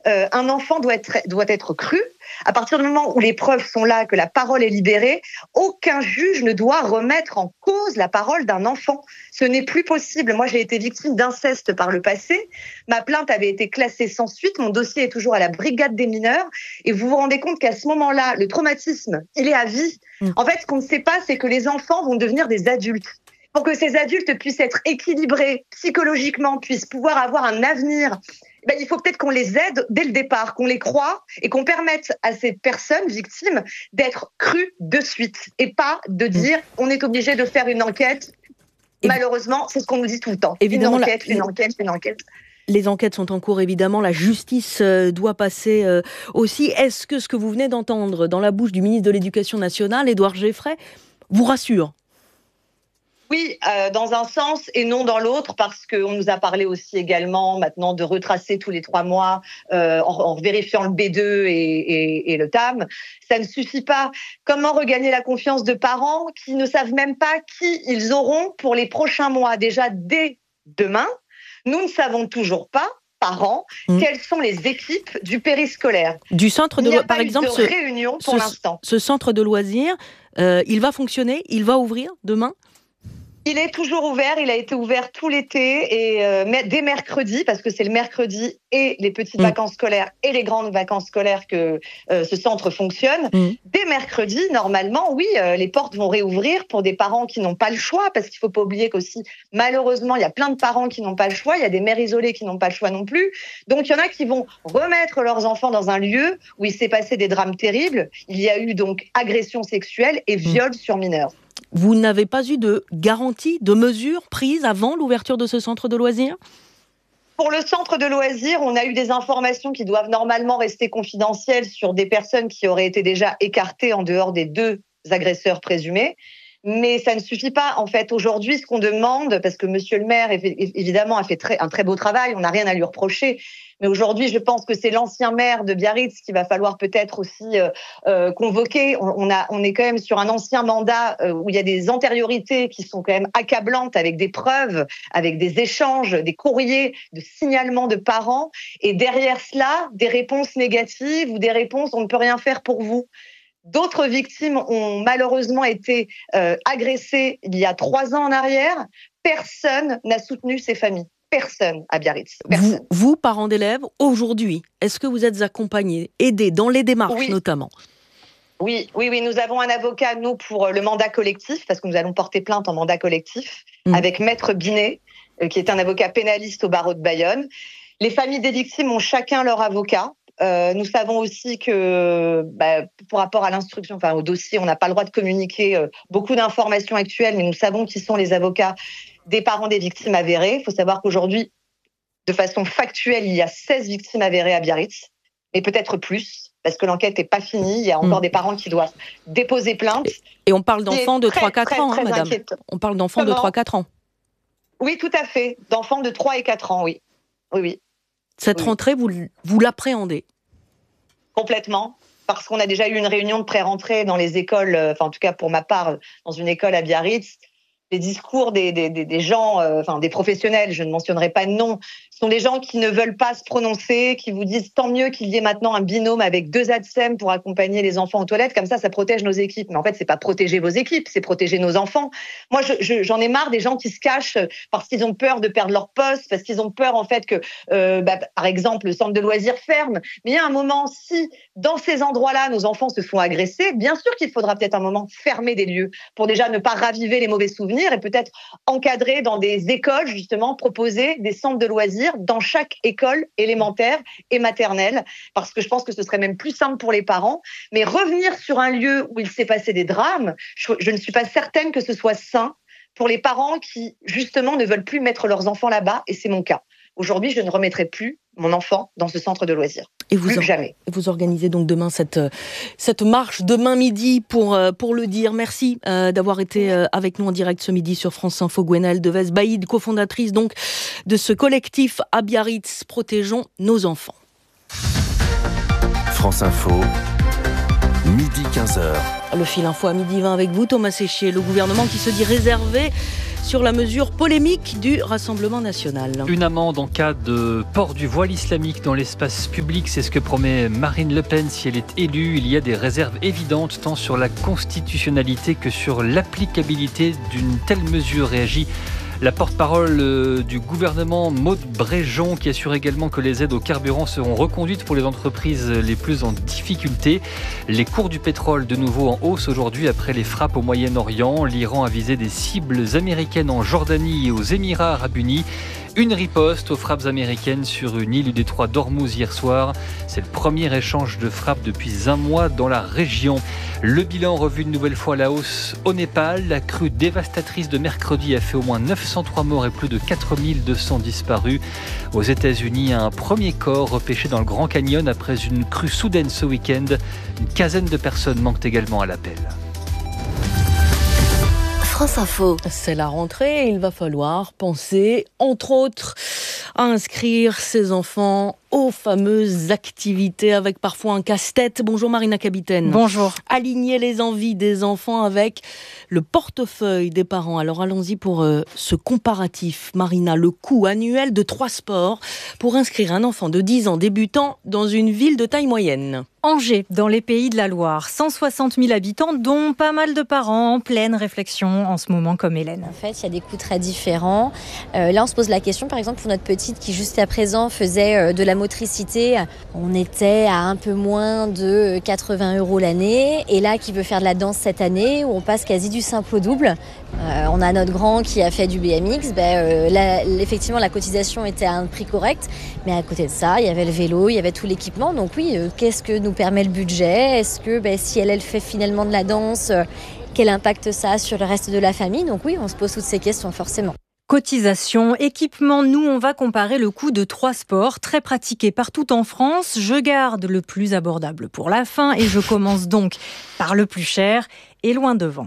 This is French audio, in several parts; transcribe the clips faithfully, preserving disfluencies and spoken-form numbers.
euh, un enfant doit être, doit être cru. À partir du moment où les preuves sont là, que la parole est libérée, aucun juge ne doit remettre en cause la parole d'un enfant. Ce n'est plus possible. Moi, j'ai été victime d'inceste par le passé. Ma plainte avait été classée sans suite. Mon dossier est toujours à la brigade des mineurs. Et vous vous rendez compte qu'à ce moment-là, le traumatisme, il est à vie. Mmh. En fait, ce qu'on ne sait pas, c'est que les enfants vont devenir des adultes. Pour que ces adultes puissent être équilibrés psychologiquement, puissent pouvoir avoir un avenir, ben, il faut peut-être qu'on les aide dès le départ, qu'on les croie et qu'on permette à ces personnes victimes d'être crues de suite et pas de dire on est obligé de faire une enquête. Et malheureusement, c'est ce qu'on nous dit tout le temps. Évidemment, une enquête, la... une enquête, une enquête. Les enquêtes sont en cours, évidemment. La justice euh, doit passer euh, aussi. Est-ce que ce que vous venez d'entendre dans la bouche du ministre de l'Éducation nationale, Édouard Geoffray, vous rassure ? Oui, euh, dans un sens et non dans l'autre, parce qu'on nous a parlé aussi également maintenant de retracer tous les trois mois euh, en, en vérifiant le B deux et, et, et le T A M. Ça ne suffit pas. Comment regagner la confiance de parents qui ne savent même pas qui ils auront pour les prochains mois? Déjà, dès demain, nous ne savons toujours pas, parents, mmh. quelles sont les équipes du périscolaire. Du centre de loisirs, par exemple, de réunion pour ce, l'instant. Ce centre de loisirs, euh, il va fonctionner, il va ouvrir demain? Il est toujours ouvert, il a été ouvert tout l'été et euh, dès mercredi, parce que c'est le mercredi et les petites mmh. vacances scolaires et les grandes vacances scolaires que euh, ce centre fonctionne. Mmh. Dès mercredi, normalement, oui, euh, les portes vont réouvrir pour des parents qui n'ont pas le choix, parce qu'il ne faut pas oublier qu'aussi, malheureusement, il y a plein de parents qui n'ont pas le choix, il y a des mères isolées qui n'ont pas le choix non plus. Donc, il y en a qui vont remettre leurs enfants dans un lieu où il s'est passé des drames terribles. Il y a eu donc agression sexuelle et viol mmh. sur mineurs. Vous n'avez pas eu de garantie, de mesures prises avant l'ouverture de ce centre de loisirs ? Pour le centre de loisirs, on a eu des informations qui doivent normalement rester confidentielles sur des personnes qui auraient été déjà écartées en dehors des deux agresseurs présumés. Mais ça ne suffit pas. En fait, aujourd'hui, ce qu'on demande, parce que monsieur le maire, évidemment, a fait très, un très beau travail, on n'a rien à lui reprocher. Mais aujourd'hui, je pense que c'est l'ancien maire de Biarritz qu'il va falloir peut-être aussi euh, euh, convoquer. On, on, a, on est quand même sur un ancien mandat euh, où il y a des antériorités qui sont quand même accablantes, avec des preuves, avec des échanges, des courriers de signalement de parents. Et derrière cela, des réponses négatives ou des réponses « on ne peut rien faire pour vous ». D'autres victimes ont malheureusement été euh, agressées il y a trois ans en arrière. Personne n'a soutenu ces familles. Personne à Biarritz. Personne. Vous, vous, parents d'élèves, aujourd'hui, est-ce que vous êtes accompagnés, aidés dans les démarches oui. notamment ? Oui, oui, oui. Nous avons un avocat, nous, pour le mandat collectif, parce que nous allons porter plainte en mandat collectif, mmh. avec Maître Binet, euh, qui est un avocat pénaliste au barreau de Bayonne. Les familles des victimes ont chacun leur avocat. Euh, nous savons aussi que, bah, pour rapport à l'instruction, enfin au dossier, on n'a pas le droit de communiquer euh, beaucoup d'informations actuelles, mais nous savons qui sont les avocats des parents des victimes avérées. Il faut savoir qu'aujourd'hui, de façon factuelle, il y a seize victimes avérées à Biarritz, et peut-être plus, parce que l'enquête n'est pas finie. Il y a encore mmh. des parents qui doivent déposer plainte. Et, et on parle d'enfants de trois à quatre ans, hein, madame. Inquiétant. On parle d'enfants Comment de trois à quatre ans. Oui, tout à fait. D'enfants de trois et quatre ans, oui. Oui, oui. Cette oui. rentrée, vous, vous l'appréhendez ? Complètement, parce qu'on a déjà eu une réunion de pré-rentrée dans les écoles, enfin en tout cas pour ma part, dans une école à Biarritz. Les discours des, des, des gens, euh, enfin des professionnels, je ne mentionnerai pas de nom, sont des gens qui ne veulent pas se prononcer, qui vous disent tant mieux qu'il y ait maintenant un binôme avec deux A D S E M pour accompagner les enfants aux toilettes, comme ça, ça protège nos équipes. Mais en fait, c'est pas protéger vos équipes, c'est protéger nos enfants. Moi, je, je, j'en ai marre des gens qui se cachent parce qu'ils ont peur de perdre leur poste, parce qu'ils ont peur en fait que, euh, bah, par exemple, le centre de loisirs ferme. Mais il y a un moment, si dans ces endroits-là, nos enfants se font agresser, bien sûr qu'il faudra peut-être un moment fermer des lieux pour déjà ne pas raviver les mauvais souvenirs et peut-être encadrer dans des écoles, justement, proposer des centres de loisirs dans chaque école élémentaire et maternelle, parce que je pense que ce serait même plus simple pour les parents. Mais revenir sur un lieu où il s'est passé des drames, je, je ne suis pas certaine que ce soit sain pour les parents qui, justement, ne veulent plus mettre leurs enfants là-bas, et c'est mon cas. Aujourd'hui, je ne remettrai plus mon enfant dans ce centre de loisirs. Et vous, plus or- jamais. Vous organisez donc demain cette, cette marche, demain midi, pour, pour le dire. Merci euh, d'avoir été euh, avec nous en direct ce midi sur France Info. Gwenaëlle Devez-Baïd, cofondatrice donc de ce collectif à Biarritz, Protégeons nos enfants. France Info, midi quinze heures. Le fil info à midi vingt avec vous, Thomas Séchier. Le gouvernement qui se dit réservé sur la mesure polémique du Rassemblement national. Une amende en cas de port du voile islamique dans l'espace public, c'est ce que promet Marine Le Pen si elle est élue. Il y a des réserves évidentes tant sur la constitutionnalité que sur l'applicabilité d'une telle mesure, réagit la porte-parole du gouvernement, Maud Bréjon, qui assure également que les aides au carburant seront reconduites pour les entreprises les plus en difficulté. Les cours du pétrole de nouveau en hausse aujourd'hui après les frappes au Moyen-Orient. L'Iran a visé des cibles américaines en Jordanie et aux Émirats arabes unis. Une riposte aux frappes américaines sur une île du détroit d'Ormuz hier soir. C'est le premier échange de frappes depuis un mois dans la région. Le bilan revu une nouvelle fois à la hausse au Népal. La crue dévastatrice de mercredi a fait au moins neuf cent trois morts et plus de quatre mille deux cents disparus. Aux États-Unis, un premier corps repêché dans le Grand Canyon après une crue soudaine ce week-end. Une quinzaine de personnes manquent également à l'appel. France Info. C'est la rentrée et il va falloir penser, entre autres, à inscrire ses enfants aux fameuses activités avec parfois un casse-tête. Bonjour Marina Capitaine. Bonjour. Aligner les envies des enfants avec le portefeuille des parents. Alors allons-y pour euh, ce comparatif. Marina, le coût annuel de trois sports pour inscrire un enfant de dix ans débutant dans une ville de taille moyenne. Angers, dans les Pays de la Loire, cent soixante mille habitants, dont pas mal de parents en pleine réflexion en ce moment comme Hélène. En fait, il y a des coûts très différents. Euh, là, on se pose la question, par exemple, pour notre petite qui, jusqu'à présent, faisait euh, de la motricité. On était à un peu moins de quatre-vingts euros l'année. Et là, qui veut faire de la danse cette année, où on passe quasi du simple au double. Euh, on a notre grand qui a fait du B M X. Ben, euh, là, effectivement, la cotisation était à un prix correct. Mais à côté de ça, il y avait le vélo, il y avait tout l'équipement. Donc oui, euh, qu'est-ce que nous permet le budget? Est-ce que ben, si elle, elle fait finalement de la danse, euh, quel impact ça a sur le reste de la famille? Donc oui, on se pose toutes ces questions forcément. Cotisation, équipement, nous on va comparer le coût de trois sports très pratiqués partout en France. Je garde le plus abordable pour la fin et je commence donc par le plus cher et loin devant.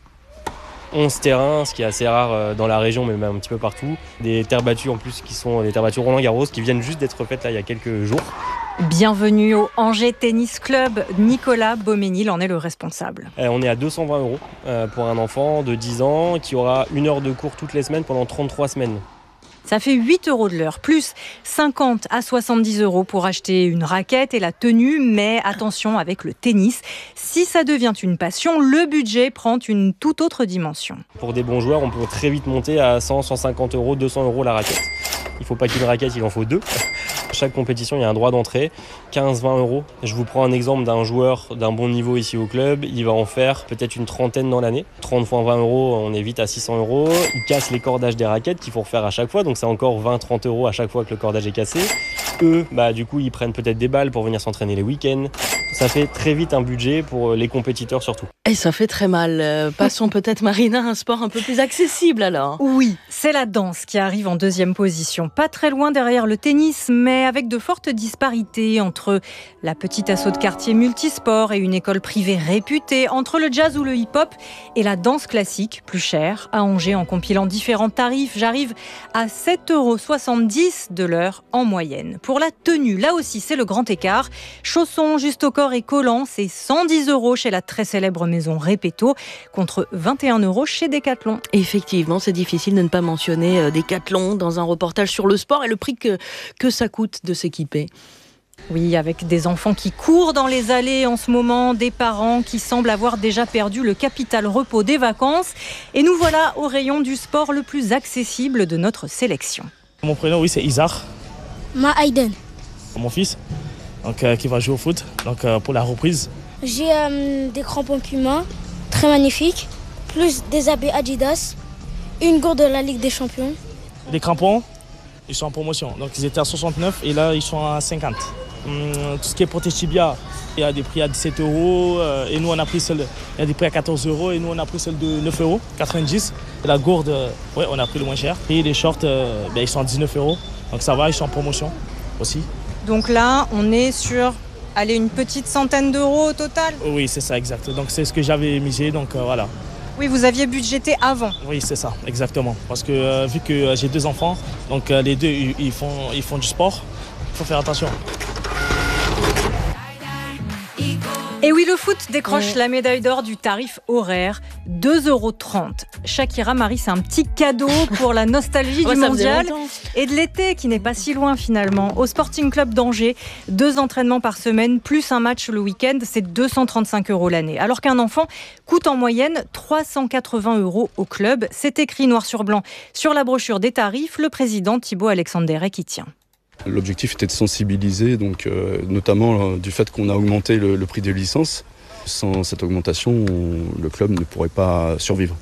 onze terrains, ce qui est assez rare dans la région, mais même un petit peu partout. Des terres battues en plus qui sont des terres battues Roland-Garros qui viennent juste d'être faites là il y a quelques jours. Bienvenue au Angers Tennis Club. Nicolas Beauménil en est le responsable. Euh, on est à deux cent vingt euros euh, pour un enfant de dix ans qui aura une heure de cours toutes les semaines pendant trente-trois semaines. Ça fait huit euros de l'heure, plus cinquante à soixante-dix euros pour acheter une raquette et la tenue. Mais attention avec le tennis, si ça devient une passion, le budget prend une toute autre dimension. Pour des bons joueurs, on peut très vite monter à cent, cent cinquante euros, deux cents euros la raquette. Il ne faut pas qu'une raquette, il en faut deux. Chaque compétition, il y a un droit d'entrée, quinze à vingt euros. Je vous prends un exemple d'un joueur d'un bon niveau ici au club. Il va en faire peut-être une trentaine dans l'année. trente fois vingt euros, on est vite à six cents euros. Il casse les cordages des raquettes qu'il faut refaire à chaque fois. Donc c'est encore vingt à trente euros à chaque fois que le cordage est cassé. Eux, bah, du coup, ils prennent peut-être des balles pour venir s'entraîner les week-ends. Ça fait très vite un budget pour les compétiteurs surtout. Et ça fait très mal. Euh, passons peut-être, Marina, à un sport un peu plus accessible alors. Oui, c'est la danse qui arrive en deuxième position. Pas très loin derrière le tennis, mais avec de fortes disparités entre la petite asso de quartier multisport et une école privée réputée, entre le jazz ou le hip-hop et la danse classique, plus chère. À Angers, en compilant différents tarifs, j'arrive à sept euros soixante-dix de l'heure en moyenne. Pour la tenue, là aussi, c'est le grand écart. Chaussons, juste au corps et collants, c'est cent dix euros chez la très célèbre maison Repetto, contre vingt et un euros chez Decathlon. Effectivement, c'est difficile de ne pas mentionner euh, Decathlon dans un reportage sur le sport et le prix que, que ça coûte de s'équiper. Oui, avec des enfants qui courent dans les allées en ce moment, des parents qui semblent avoir déjà perdu le capital repos des vacances. Et nous voilà au rayon du sport le plus accessible de notre sélection. Mon prénom, oui, c'est Isar. Ma Aiden. Mon fils, donc, euh, qui va jouer au foot donc, euh, pour la reprise. J'ai euh, des crampons Puma, très magnifiques, plus des habits Adidas, une gourde de la Ligue des Champions. Les crampons, ils sont en promotion. Donc ils étaient à soixante-neuf et là ils sont à cinquante. Hum, tout ce qui est protège tibia, il y a des prix à dix-sept euros euh, et nous on a pris celle, il y a des prix à quatorze euros et nous on a pris celle de neuf euros quatre-vingt-dix. Et la gourde, euh, ouais, on a pris le moins cher. Et les shorts, euh, ben, ils sont à dix-neuf euros. Donc ça va, ils sont en promotion aussi. Donc là, on est sur allez, une petite centaine d'euros au total. Oui, c'est ça, exact. Donc c'est ce que j'avais misé, donc euh, voilà. Oui, vous aviez budgété avant. Oui, c'est ça, exactement. Parce que euh, vu que euh, j'ai deux enfants, donc euh, les deux, ils, ils, font, ils font du sport, il faut faire attention. Et oui, le foot décroche ouais. la médaille d'or du tarif horaire. deux euros trente. Shakira, Marie, c'est un petit cadeau pour la nostalgie ouais, du mondial et de l'été qui n'est pas si loin finalement. Au Sporting Club d'Angers, deux entraînements par semaine plus un match le week-end, c'est deux cent trente-cinq euros l'année. Alors qu'un enfant coûte en moyenne trois cent quatre-vingts euros au club. C'est écrit noir sur blanc sur la brochure des tarifs. Le président Thibaut Alexanderet qui tient. L'objectif était de sensibiliser, donc, euh, notamment euh, du fait qu'on a augmenté le, le prix des licences. Sans cette augmentation, on, le club ne pourrait pas survivre.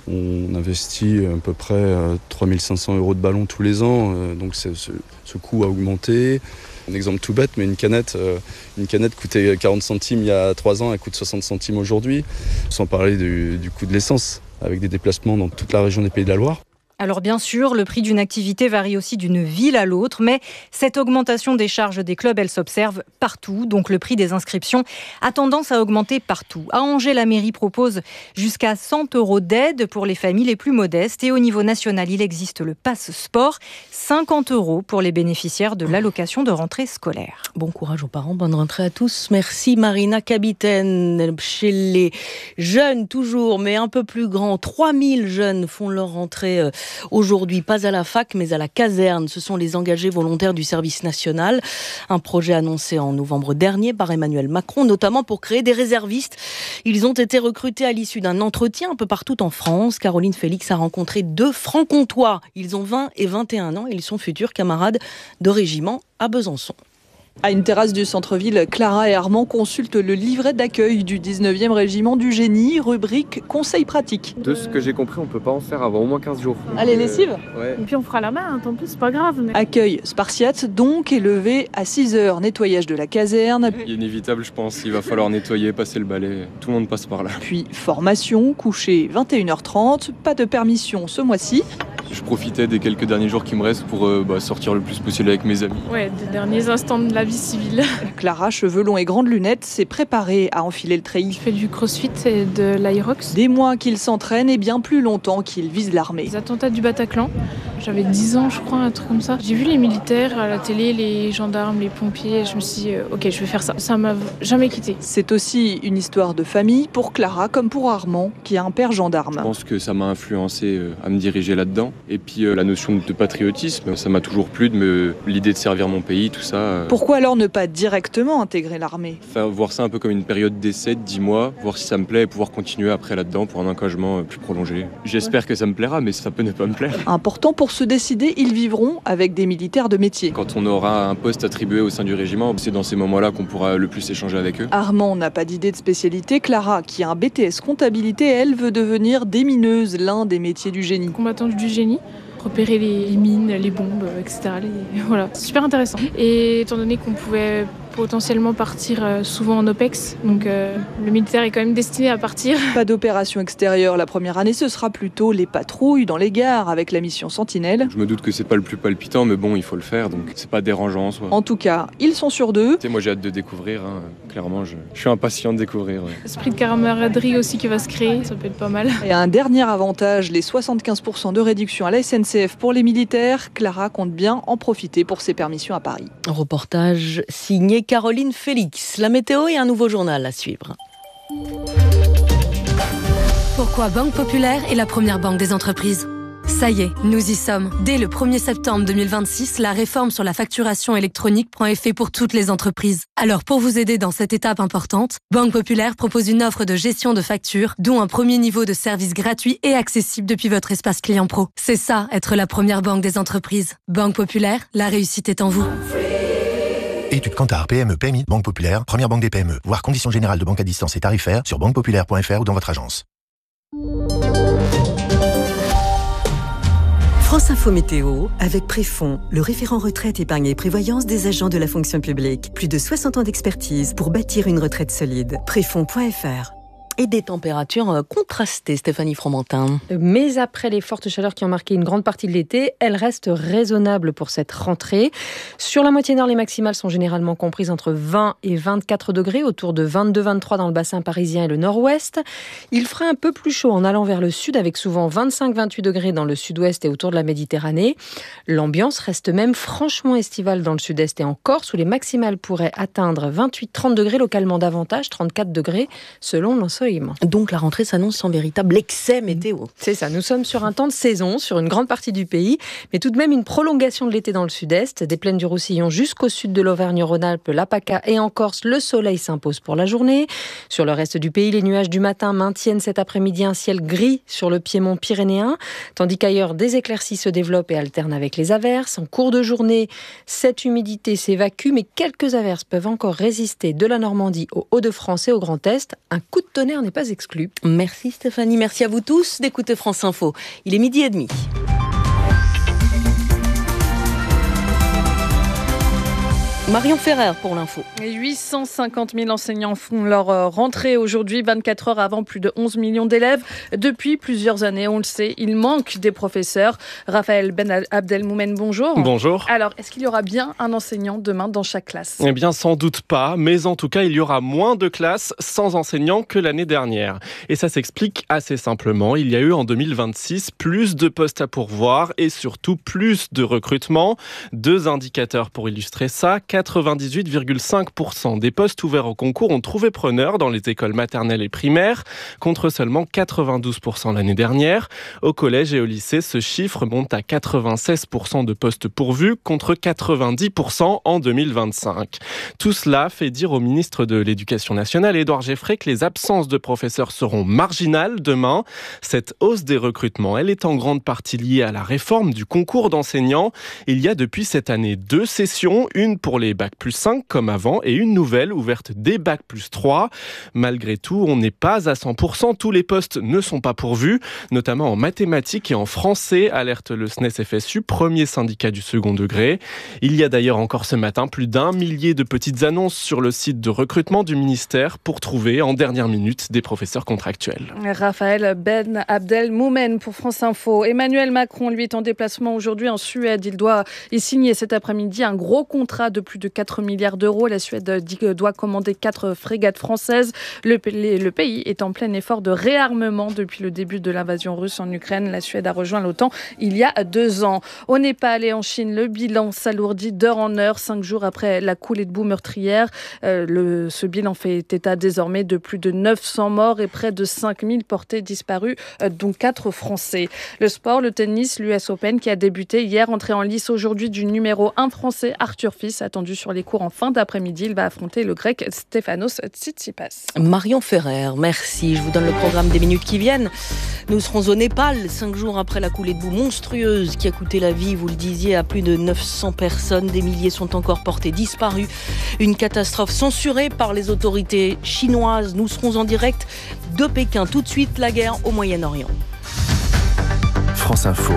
On investit à peu près euh, trois mille cinq cents euros de ballon tous les ans, euh, donc c'est, ce, ce coût a augmenté. Un exemple tout bête, mais une canette, euh, une canette coûtait quarante centimes il y a trois ans, elle coûte soixante centimes aujourd'hui. Sans parler du, du coût de l'essence, avec des déplacements dans toute la région des Pays de la Loire. Alors bien sûr, le prix d'une activité varie aussi d'une ville à l'autre, mais cette augmentation des charges des clubs, elle s'observe partout. Donc le prix des inscriptions a tendance à augmenter partout. À Angers, la mairie propose jusqu'à cent euros d'aide pour les familles les plus modestes. Et au niveau national, il existe le Pass Sport, cinquante euros pour les bénéficiaires de l'allocation de rentrée scolaire. Bon courage aux parents, bonne rentrée à tous. Merci Marina Capitaine. Chez les jeunes toujours, mais un peu plus grands, trois mille jeunes font leur rentrée euh, aujourd'hui, pas à la fac, mais à la caserne. Ce sont les engagés volontaires du service national. Un projet annoncé en novembre dernier par Emmanuel Macron, notamment pour créer des réservistes. Ils ont été recrutés à l'issue d'un entretien un peu partout en France. Caroline Félix a rencontré deux francs-comtois. Ils ont vingt et vingt et un ans et ils sont futurs camarades de régiment à Besançon. À une terrasse du centre-ville, Clara et Armand consultent le livret d'accueil du dix-neuvième régiment du génie, rubrique conseils pratiques. De ce que j'ai compris, on peut pas en faire avant au moins quinze jours. Allez, lessive euh, ouais. Et puis on fera la main, hein, tant pis, c'est pas grave. Mais... Accueil spartiate, donc, est levé à six heures. Nettoyage de la caserne. Inévitable, je pense. Il va falloir nettoyer, passer le balai. Tout le monde passe par là. Puis formation, coucher vingt et une heures trente. Pas de permission ce mois-ci. Je profitais des quelques derniers jours qui me restent pour euh, bah, sortir le plus possible avec mes amis. Ouais, des derniers instants de la vie civile. Clara, cheveux longs et grandes lunettes, s'est préparée à enfiler le treillis. Je fais du crossfit et de l'aerox. Des mois qu'il s'entraîne et bien plus longtemps qu'il vise l'armée. Les attentats du Bataclan, j'avais dix ans je crois, un truc comme ça. J'ai vu les militaires à la télé, les gendarmes, les pompiers, je me suis dit euh, ok, je vais faire ça. Ça m'a jamais quitté. C'est aussi une histoire de famille pour Clara comme pour Armand, qui a un père gendarme. Je pense que ça m'a influencé euh, à me diriger là-dedans. Et puis euh, la notion de patriotisme, ça m'a toujours plu, de me... l'idée de servir mon pays, tout ça. Euh... Pourquoi alors ne pas directement intégrer l'armée ? Faire, voir ça un peu comme une période d'essai de dix mois, voir si ça me plaît et pouvoir continuer après là-dedans pour un engagement euh, plus prolongé. J'espère que ça me plaira, mais ça peut ne pas me plaire. Important pour se décider, ils vivront avec des militaires de métier. Quand on aura un poste attribué au sein du régiment, c'est dans ces moments-là qu'on pourra le plus échanger avec eux. Armand n'a pas d'idée de spécialité. Clara, qui a un B T S comptabilité, elle veut devenir démineuse, l'un des métiers du génie. Combattante du génie. Repérer les mines, les bombes, et cetera. Les... Voilà, c'est super intéressant. Et étant donné qu'on pouvait potentiellement partir souvent en OPEX, donc euh, le militaire est quand même destiné à partir. Pas d'opération extérieure la première année, ce sera plutôt les patrouilles dans les gares avec la mission Sentinelle. Je me doute que c'est pas le plus palpitant, mais bon, il faut le faire, donc c'est pas dérangeant en soi. En tout cas, ils sont sûrs d'eux. Tu sais, moi j'ai hâte de découvrir, hein. Clairement, je... je suis impatient de découvrir. Ouais. Esprit de camaraderie aussi qui va se créer, ça peut être pas mal. Et un dernier avantage, les soixante-quinze pour cent de réduction à la S N C F pour les militaires. Clara compte bien en profiter pour ses permissions à Paris. Un reportage signé Caroline Félix. La météo et un nouveau journal à suivre. Pourquoi Banque Populaire est la première banque des entreprises ? Ça y est, nous y sommes. Dès le premier septembre deux mille vingt-six, la réforme sur la facturation électronique prend effet pour toutes les entreprises. Alors pour vous aider dans cette étape importante, Banque Populaire propose une offre de gestion de factures, dont un premier niveau de service gratuit et accessible depuis votre espace client pro. C'est ça, être la première banque des entreprises. Banque Populaire, la réussite est en vous. Étude Kantar, P M E, P M I, Banque Populaire, première banque des P M E. Voir conditions générales de banque à distance et tarifaires sur banque populaire point f r ou dans votre agence. France Info Météo, avec Préfond, le référent retraite, épargne et prévoyance des agents de la fonction publique. Plus de soixante ans d'expertise pour bâtir une retraite solide. Préfond point f r. Et des températures contrastées, Stéphanie Fromentin. Mais après les fortes chaleurs qui ont marqué une grande partie de l'été, elles restent raisonnables pour cette rentrée. Sur la moitié nord, les maximales sont généralement comprises entre vingt et vingt-quatre degrés, autour de vingt-deux à vingt-trois dans le bassin parisien et le nord-ouest. Il fera un peu plus chaud en allant vers le sud, avec souvent vingt-cinq à vingt-huit degrés dans le sud-ouest et autour de la Méditerranée. L'ambiance reste même franchement estivale dans le sud-est et en Corse, où les maximales pourraient atteindre vingt-huit à trente degrés, localement davantage, trente-quatre degrés, selon l'ensemble ensoleillement. Donc la rentrée s'annonce sans véritable excès météo. C'est ça, nous sommes sur un temps de saison, sur une grande partie du pays, mais tout de même une prolongation de l'été dans le sud-est, des plaines du Roussillon jusqu'au sud de l'Auvergne-Rhône-Alpes, la PACA et en Corse, le soleil s'impose pour la journée. Sur le reste du pays, les nuages du matin maintiennent cet après-midi un ciel gris sur le piémont pyrénéen, tandis qu'ailleurs, des éclaircies se développent et alternent avec les averses. En cours de journée, cette humidité s'évacue, mais quelques averses peuvent encore résister de la Normandie aux Hauts-de-France et au Grand Est. Un coup de tonnerre n'est pas exclu. Merci Stéphanie, merci à vous tous d'écouter France Info. Il est midi et demi. Marion Ferrer pour l'info. huit cent cinquante mille enseignants font leur rentrée aujourd'hui, vingt-quatre heures avant plus de onze millions d'élèves. Depuis plusieurs années, on le sait, il manque des professeurs. Raphaël Ben Abdelmoumen, bonjour. Bonjour. Alors, est-ce qu'il y aura bien un enseignant demain dans chaque classe ? Eh bien, sans doute pas, mais en tout cas, il y aura moins de classes sans enseignants que l'année dernière. Et ça s'explique assez simplement. Il y a eu en deux mille vingt-six plus de postes à pourvoir et surtout plus de recrutement. Deux indicateurs pour illustrer ça. quatre-vingt-dix-huit virgule cinq pour cent des postes ouverts au concours ont trouvé preneur dans les écoles maternelles et primaires, contre seulement quatre-vingt-douze pour cent l'année dernière. Au collège et au lycée, ce chiffre monte à quatre-vingt-seize pour cent de postes pourvus, contre quatre-vingt-dix pour cent en deux mille vingt-cinq. Tout cela fait dire au ministre de l'Éducation nationale, Édouard Geffray, que les absences de professeurs seront marginales demain. Cette hausse des recrutements, elle est en grande partie liée à la réforme du concours d'enseignants. Il y a depuis cette année deux sessions, une pour les bac plus cinq comme avant et une nouvelle ouverte des bac plus trois. Malgré tout, on n'est pas à cent pour cent. Tous les postes ne sont pas pourvus, notamment en mathématiques et en français, alerte le S N E S F S U, premier syndicat du second degré. Il y a d'ailleurs encore ce matin plus d'un millier de petites annonces sur le site de recrutement du ministère pour trouver en dernière minute des professeurs contractuels. Raphaël Ben Abdelmoumen pour France Info. Emmanuel Macron, lui, est en déplacement aujourd'hui en Suède. Il doit y signer cet après-midi un gros contrat de plus de quatre milliards d'euros. La Suède doit commander quatre frégates françaises. Le, le pays est en plein effort de réarmement depuis le début de l'invasion russe en Ukraine. La Suède a rejoint l'OTAN il y a deux ans. Au Népal et en Chine, le bilan s'alourdit d'heure en heure, cinq jours après la coulée de boue meurtrière. Euh, le, ce bilan fait état désormais de plus de neuf cents morts et près de cinq mille portés disparus, euh, dont quatre Français. Le sport, le tennis, l'U S Open qui a débuté hier, entré en lice aujourd'hui du numéro un français Arthur Fils, attendu sur les cours en fin d'après-midi. Il va affronter le grec Stefanos Tsitsipas. Marion Ferrer, merci. Je vous donne le programme des minutes qui viennent. Nous serons au Népal, cinq jours après la coulée de boue monstrueuse qui a coûté la vie, vous le disiez, à plus de neuf cents personnes. Des milliers sont encore portés disparus. Une catastrophe censurée par les autorités chinoises. Nous serons en direct de Pékin. Tout de suite, la guerre au Moyen-Orient. France Info,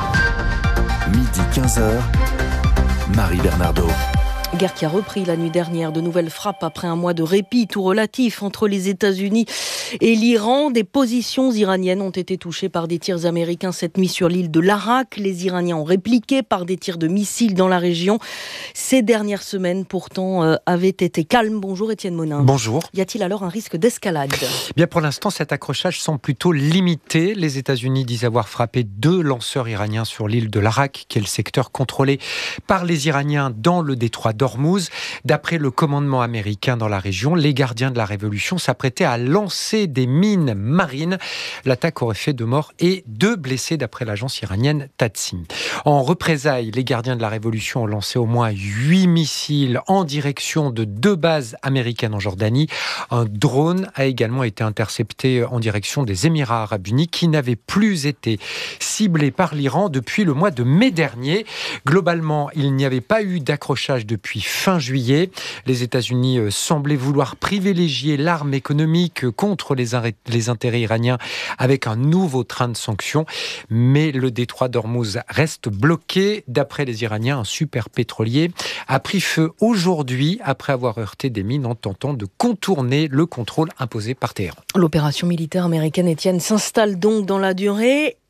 midi quinze heures, Marie Bernardo. Guerre qui a repris la nuit dernière, de nouvelles frappes après un mois de répit tout relatif entre les États-Unis et l'Iran. Des positions iraniennes ont été touchées par des tirs américains cette nuit sur l'île de Larak. Les Iraniens ont répliqué par des tirs de missiles dans la région. Ces dernières semaines, pourtant, euh, avaient été calmes. Bonjour Étienne Monin. Bonjour. Y a-t-il alors un risque d'escalade ? Bien, pour l'instant, cet accrochage semble plutôt limité. Les États-Unis disent avoir frappé deux lanceurs iraniens sur l'île de Larak, qui est le secteur contrôlé par les Iraniens dans le détroit d'Ormuz. D'après le commandement américain dans la région, les gardiens de la révolution s'apprêtaient à lancer des mines marines. L'attaque aurait fait deux morts et deux blessés d'après l'agence iranienne Tatsim. En représailles, les gardiens de la révolution ont lancé au moins huit missiles en direction de deux bases américaines en Jordanie. Un drone a également été intercepté en direction des Émirats arabes unis qui n'avaient plus été ciblés par l'Iran depuis le mois de mai dernier. Globalement, il n'y avait pas eu d'accrochage depuis fin juillet. Les États-Unis semblaient vouloir privilégier l'arme économique contre les, les intérêts iraniens avec un nouveau train de sanctions. Mais le détroit d'Ormuz reste bloqué. D'après les Iraniens, un super pétrolier a pris feu aujourd'hui après avoir heurté des mines en tentant de contourner le contrôle imposé par Téhéran. L'opération militaire américaine, Étienne, s'installe donc dans la durée.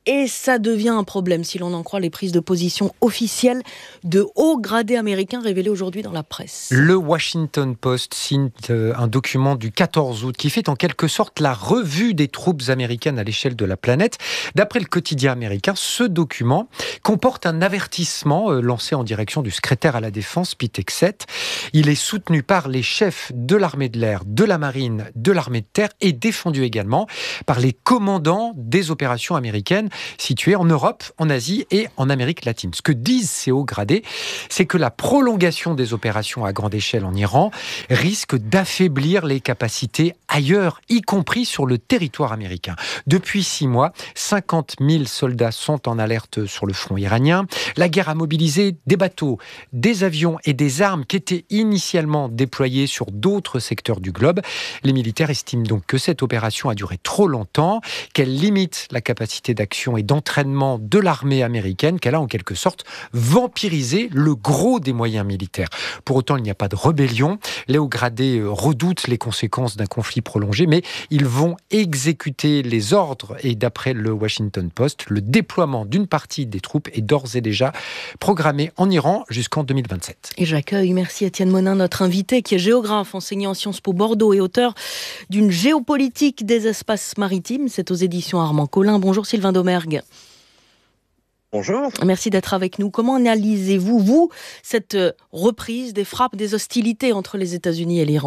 Et ça devient un problème, si l'on en croit les prises de position officielles de hauts gradés américains révélées aujourd'hui dans la presse. Le Washington Post signe un document du quatorze août qui fait en quelque sorte la revue des troupes américaines à l'échelle de la planète. D'après le quotidien américain, ce document comporte un avertissement lancé en direction du secrétaire à la Défense, Pete Hegseth. Il est soutenu par les chefs de l'armée de l'air, de la marine, de l'armée de terre et défendu également par les commandants des opérations américaines situés en Europe, en Asie et en Amérique latine. Ce que disent ces hauts gradés, c'est que la prolongation des opérations à grande échelle en Iran risque d'affaiblir les capacités ailleurs, y compris sur le territoire américain. Depuis six mois, cinquante mille soldats sont en alerte sur le front iranien. La guerre a mobilisé des bateaux, des avions et des armes qui étaient initialement déployés sur d'autres secteurs du globe. Les militaires estiment donc que cette opération a duré trop longtemps, qu'elle limite la capacité d'action et d'entraînement de l'armée américaine, qu'elle a en quelque sorte vampirisé le gros des moyens militaires. Pour autant, il n'y a pas de rébellion. Les hauts gradés redoutent les conséquences d'un conflit prolongé, mais ils vont exécuter les ordres. Et d'après le Washington Post, le déploiement d'une partie des troupes est d'ores et déjà programmé en Iran jusqu'en deux mille vingt-sept. Et j'accueille, merci Étienne Monin, notre invité qui est géographe, enseignant en Sciences Po Bordeaux et auteur d'une géopolitique des espaces maritimes. C'est aux éditions Armand Collin. Bonjour Sylvain Domergue. Bonjour. Merci d'être avec nous. Comment analysez-vous, vous, cette reprise des frappes, des hostilités entre les États-Unis et l'Iran ?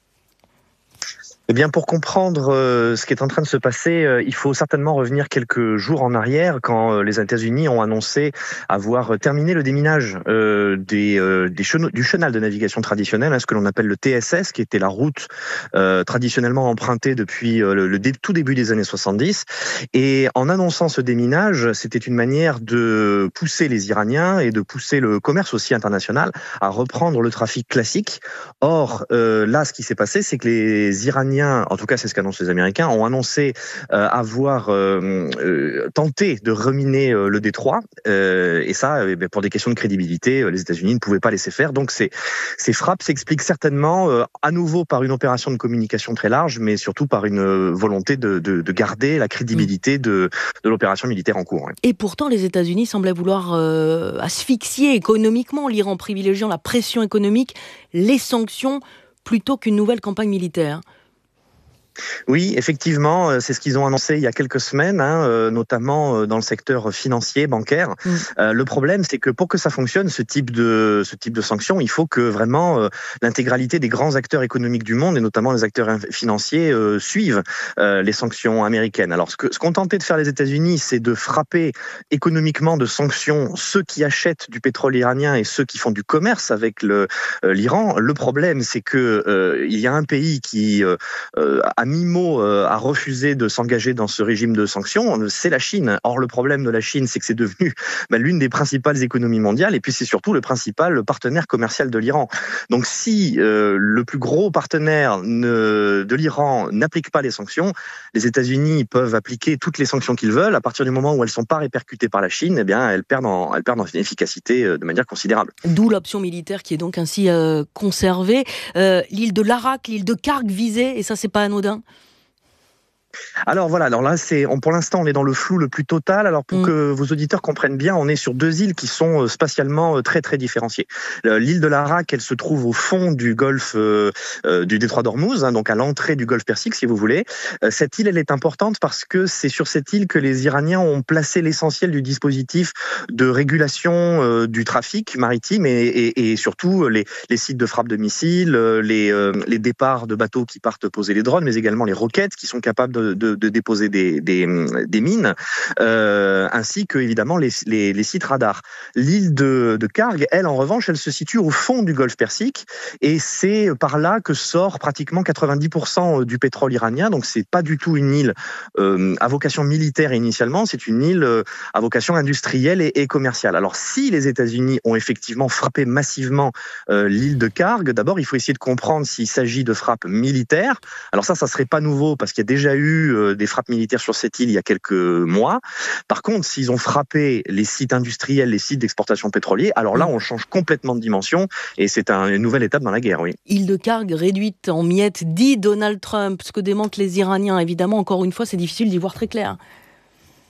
Eh bien, pour comprendre euh, ce qui est en train de se passer, euh, il faut certainement revenir quelques jours en arrière quand euh, les États-Unis ont annoncé avoir terminé le déminage euh, des, euh, des chenaux, du chenal de navigation traditionnel, hein, ce que l'on appelle le T S S, qui était la route euh, traditionnellement empruntée depuis euh, le, le dé, tout début des années soixante-dix. Et en annonçant ce déminage, c'était une manière de pousser les Iraniens et de pousser le commerce aussi international à reprendre le trafic classique. Or, euh, là, ce qui s'est passé, c'est que les Iraniens, en tout cas c'est ce qu'annoncent les Américains, ont annoncé euh, avoir euh, euh, tenté de reminer euh, le détroit, euh, et ça, euh, pour des questions de crédibilité, euh, les États-Unis ne pouvaient pas laisser faire. Donc ces, ces frappes s'expliquent certainement euh, à nouveau par une opération de communication très large, mais surtout par une euh, volonté de, de, de garder la crédibilité de, de l'opération militaire en cours. Ouais. Et pourtant les États-Unis semblaient vouloir euh, asphyxier économiquement l'Iran, privilégiant la pression économique, les sanctions, plutôt qu'une nouvelle campagne militaire. Oui, effectivement, c'est ce qu'ils ont annoncé il y a quelques semaines, hein, notamment dans le secteur financier, bancaire. Mmh. Euh, le problème, c'est que pour que ça fonctionne, ce type de ce type de sanctions, il faut que vraiment euh, l'intégralité des grands acteurs économiques du monde, et notamment les acteurs financiers, euh, suivent euh, les sanctions américaines. Alors, ce que ce qu'ont tenté de faire les États-Unis, c'est de frapper économiquement de sanctions ceux qui achètent du pétrole iranien et ceux qui font du commerce avec le euh, l'Iran. Le problème, c'est que euh, il y a un pays qui euh, à mi-mot euh, a refusé de s'engager dans ce régime de sanctions, c'est la Chine. Or, le problème de la Chine, c'est que c'est devenu bah, l'une des principales économies mondiales, et puis c'est surtout le principal partenaire commercial de l'Iran. Donc si euh, le plus gros partenaire ne, de l'Iran n'applique pas les sanctions, les États-Unis peuvent appliquer toutes les sanctions qu'ils veulent. À partir du moment où elles ne sont pas répercutées par la Chine, eh bien, elles perdent en, elles perdent en efficacité euh, de manière considérable. D'où l'option militaire qui est donc ainsi euh, conservée. Euh, l'île de Larak, l'île de Karg visée, et ça, c'est pas anodin. Alors voilà, alors là c'est, on, pour l'instant on est dans le flou le plus total. Alors pour mmh. que vos auditeurs comprennent bien, on est sur deux îles qui sont spatialement très très différenciées. L'île de Larak, elle se trouve au fond du golfe euh, du détroit d'Ormuz, hein, donc à l'entrée du golfe Persique si vous voulez. Cette île, elle est importante parce que c'est sur cette île que les Iraniens ont placé l'essentiel du dispositif de régulation euh, du trafic maritime et, et, et surtout les, les sites de frappe de missiles, les, euh, les départs de bateaux qui partent poser les drones, mais également les roquettes qui sont capables de De, de, de déposer des, des, des mines, euh, ainsi que évidemment les, les, les sites radars. L'île de, de Karg, elle en revanche, elle se situe au fond du golfe Persique, et c'est par là que sort pratiquement quatre-vingt-dix pour cent du pétrole iranien. Donc c'est pas du tout une île euh, à vocation militaire initialement, c'est une île euh, à vocation industrielle et, et commerciale. Alors si les États-Unis ont effectivement frappé massivement euh, l'île de Karg, d'abord il faut essayer de comprendre s'il s'agit de frappes militaires. Alors ça, ça serait pas nouveau parce qu'il y a déjà eu des frappes militaires sur cette île il y a quelques mois. Par contre, s'ils ont frappé les sites industriels, les sites d'exportation pétrolière, alors là, on change complètement de dimension et c'est un, une nouvelle étape dans la guerre, oui. Île de Karg réduite en miettes, dit Donald Trump, ce que démentent les Iraniens. Évidemment, encore une fois, c'est difficile d'y voir très clair.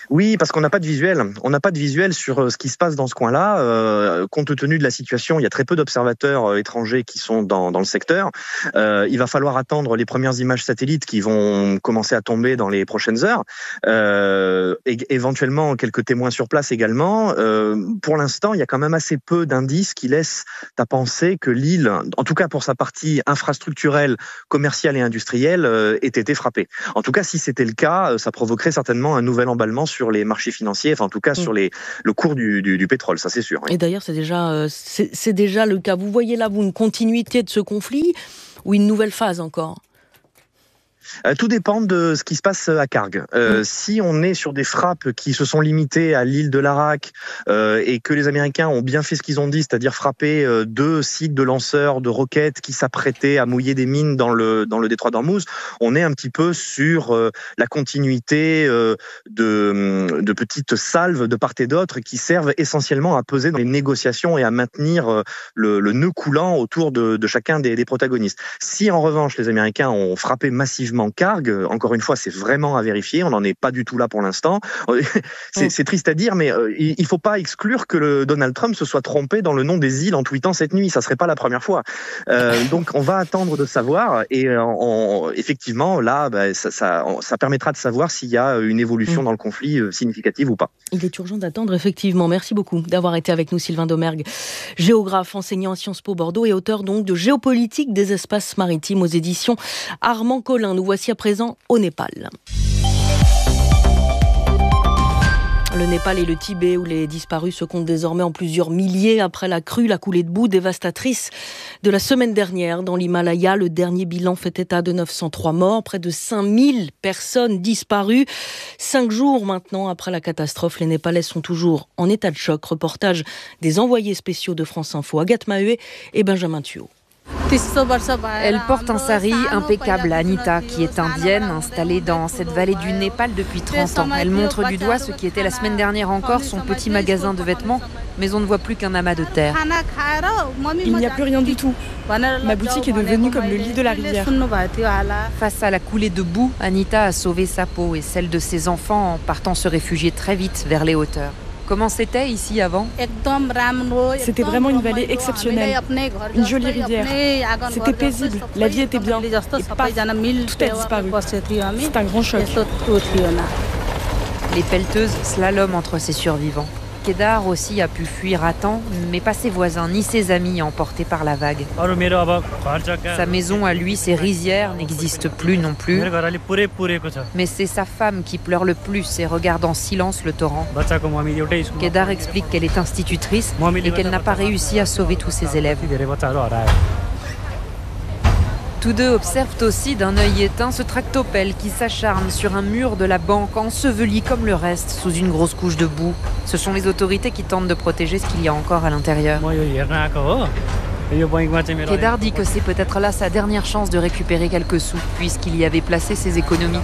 Oui, parce qu'on n'a pas de visuel. On n'a pas de visuel sur ce qui se passe dans ce coin-là. Euh, compte tenu de la situation, il y a très peu d'observateurs étrangers qui sont dans, dans le secteur. Euh, il va falloir attendre les premières images satellites qui vont commencer à tomber dans les prochaines heures. Euh, et éventuellement, quelques témoins sur place également. Euh, pour l'instant, il y a quand même assez peu d'indices qui laissent à penser que l'île, en tout cas pour sa partie infrastructurelle, commerciale et industrielle, euh, ait été frappée. En tout cas, si c'était le cas, ça provoquerait certainement un nouvel emballement sur les marchés financiers, enfin en tout cas mmh. sur les, le cours du, du, du pétrole, ça c'est sûr. Oui. Et d'ailleurs, c'est déjà, euh, c'est, c'est déjà le cas. Vous voyez là, vous, une continuité de ce conflit ou une nouvelle phase encore ? Euh, tout dépend de ce qui se passe à Karg. Euh, mmh. Si on est sur des frappes qui se sont limitées à l'île de l'Arak euh, et que les Américains ont bien fait ce qu'ils ont dit, c'est-à-dire frapper euh, deux sites de lanceurs de roquettes qui s'apprêtaient à mouiller des mines dans le dans le détroit d'Ormuz, on est un petit peu sur euh, la continuité euh, de, de petites salves de part et d'autre qui servent essentiellement à peser dans les négociations et à maintenir euh, le, le nœud coulant autour de, de chacun des, des protagonistes. Si en revanche les Américains ont frappé massivement Karg, encore une fois, c'est vraiment à vérifier. On n'en est pas du tout là pour l'instant. C'est, c'est triste à dire, mais euh, il ne faut pas exclure que le Donald Trump se soit trompé dans le nom des îles en tweetant cette nuit. Ça ne serait pas la première fois. Euh, donc, on va attendre de savoir. Et euh, on, effectivement, là, bah, ça, ça, ça permettra de savoir s'il y a une évolution mmh. dans le conflit euh, significative ou pas. Il est urgent d'attendre, effectivement. Merci beaucoup d'avoir été avec nous, Sylvain Domergue, géographe, enseignant à Sciences Po Bordeaux et auteur donc de Géopolitique des espaces maritimes aux éditions Armand Collin. Nous voici à présent au Népal. Le Népal et le Tibet, où les disparus se comptent désormais en plusieurs milliers après la crue, la coulée de boue dévastatrice de la semaine dernière. Dans l'Himalaya, le dernier bilan fait état de neuf cent trois morts, près de cinq mille personnes disparues. Cinq jours maintenant après la catastrophe, les Népalais sont toujours en état de choc. Reportage des envoyés spéciaux de France Info, Agathe Maheué et Benjamin Thuot. Elle porte un sari impeccable à Anita, qui est indienne, installée dans cette vallée du Népal depuis trente ans. Elle montre du doigt ce qui était la semaine dernière encore son petit magasin de vêtements, mais on ne voit plus qu'un amas de terre. Il n'y a plus rien du tout. Ma boutique est devenue comme le lit de la rivière. Face à la coulée de boue, Anita a sauvé sa peau et celle de ses enfants en partant se réfugier très vite vers les hauteurs. Comment c'était ici avant ? C'était vraiment une vallée exceptionnelle, une jolie rivière. C'était paisible, la vie était bien. Et paf, tout a disparu. C'est un grand choc. Les pelleteuses slalom entre ces survivants. Kedar aussi a pu fuir à temps, mais pas ses voisins ni ses amis emportés par la vague. Sa maison à lui, ses rizières, n'existent plus non plus. Mais c'est sa femme qui pleure le plus et regarde en silence le torrent. Kedar explique qu'elle est institutrice et qu'elle n'a pas réussi à sauver tous ses élèves. Tous deux observent aussi d'un œil éteint ce tractopelle qui s'acharne sur un mur de la banque, enseveli comme le reste sous une grosse couche de boue. Ce sont les autorités qui tentent de protéger ce qu'il y a encore à l'intérieur. Kedar dit que c'est peut-être là sa dernière chance de récupérer quelques sous, puisqu'il y avait placé ses économies.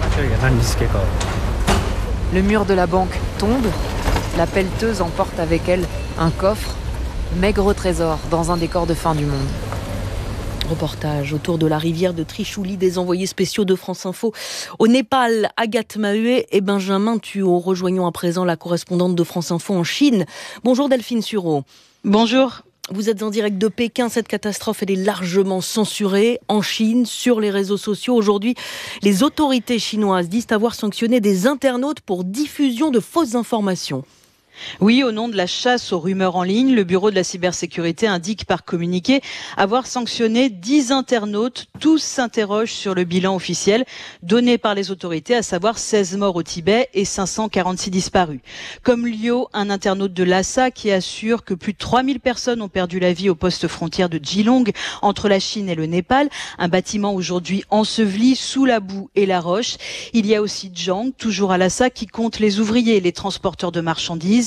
Le mur de la banque tombe, la pelleteuse emporte avec elle un coffre, maigre trésor dans un décor de fin du monde. Reportage autour de la rivière de Trichouli des envoyés spéciaux de France Info au Népal, Agathe Maheué et Benjamin Thuot. Rejoignons à présent la correspondante de France Info en Chine. Bonjour Delphine Sureau. Bonjour. Vous êtes en direct de Pékin. Cette catastrophe, elle est largement censurée en Chine, sur les réseaux sociaux. Aujourd'hui, les autorités chinoises disent avoir sanctionné des internautes pour diffusion de fausses informations. Oui, au nom de la chasse aux rumeurs en ligne, le Bureau de la cybersécurité indique par communiqué avoir sanctionné dix internautes. Tous s'interrogent sur le bilan officiel donné par les autorités, à savoir seize morts au Tibet et cinq cent quarante-six disparus. Comme Liu, un internaute de Lhasa qui assure que plus de trois mille personnes ont perdu la vie au poste frontière de Jilong, entre la Chine et le Népal, un bâtiment aujourd'hui enseveli sous la boue et la roche. Il y a aussi Zhang, toujours à Lhasa, qui compte les ouvriers, les transporteurs de marchandises,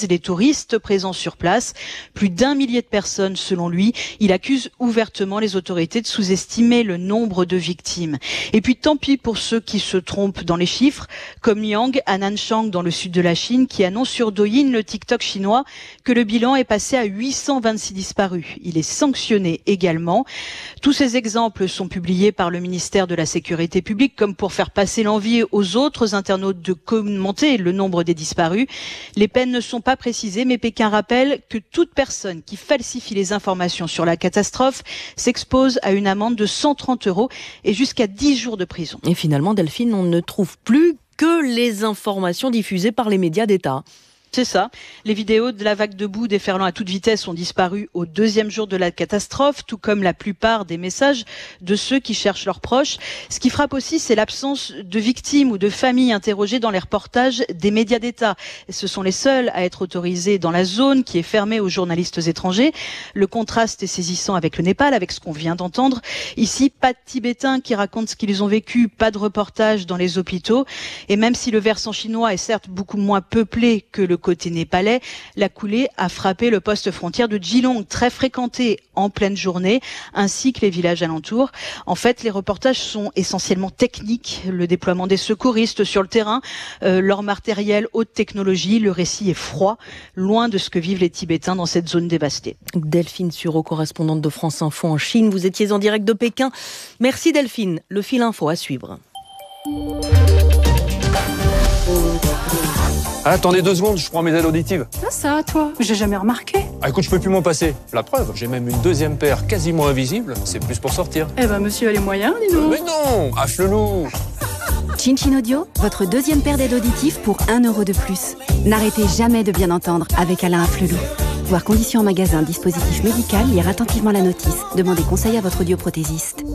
minimise les touristes présents sur place. Plus d'un millier de personnes selon lui. Il accuse ouvertement les autorités de sous-estimer le nombre de victimes. Et puis tant pis pour ceux qui se trompent dans les chiffres, comme Liang à Nanchang dans le sud de la Chine qui annonce sur Douyin, le TikTok chinois, que le bilan est passé à huit cent vingt-six disparus. Il est sanctionné également. Tous ces exemples sont publiés par le ministère de la Sécurité publique comme pour faire passer l'envie aux autres internautes de commenter le nombre des disparus. Les peines ne sont pas précisées, mais Pékin rappelle que toute personne qui falsifie les informations sur la catastrophe s'expose à une amende de cent trente euros et jusqu'à dix jours de prison. Et finalement, Delphine, on ne trouve plus que les informations diffusées par les médias d'État. C'est ça. Les vidéos de la vague de boue déferlant à toute vitesse ont disparu au deuxième jour de la catastrophe, tout comme la plupart des messages de ceux qui cherchent leurs proches. Ce qui frappe aussi, c'est l'absence de victimes ou de familles interrogées dans les reportages des médias d'État. Ce sont les seuls à être autorisés dans la zone qui est fermée aux journalistes étrangers. Le contraste est saisissant avec le Népal, avec ce qu'on vient d'entendre. Ici, pas de Tibétains qui racontent ce qu'ils ont vécu, pas de reportages dans les hôpitaux. Et même si le versant chinois est certes beaucoup moins peuplé que le côté népalais, la coulée a frappé le poste frontière de Geelong, très fréquenté en pleine journée, ainsi que les villages alentours. En fait, les reportages sont essentiellement techniques, le déploiement des secouristes sur le terrain, euh, leur matériel haute technologie, le récit est froid, loin de ce que vivent les Tibétains dans cette zone dévastée. Delphine Sureau, correspondante de France Info en Chine, vous étiez en direct de Pékin. Merci Delphine, le fil info à suivre. Ah, attendez deux secondes, je prends mes aides auditives. Ah ça, toi, j'ai jamais remarqué. Ah écoute, je peux plus m'en passer. La preuve, j'ai même une deuxième paire quasiment invisible. C'est plus pour sortir. Eh ben, monsieur a les moyens, dis donc. Mais non, H-le-loup. Chin Chin Audio, votre deuxième paire d'aides auditives pour un euro de plus. N'arrêtez jamais de bien entendre avec Alain Afflelou. Voir conditions en magasin, dispositif médical, lire attentivement la notice. Demandez conseil à votre audioprothésiste.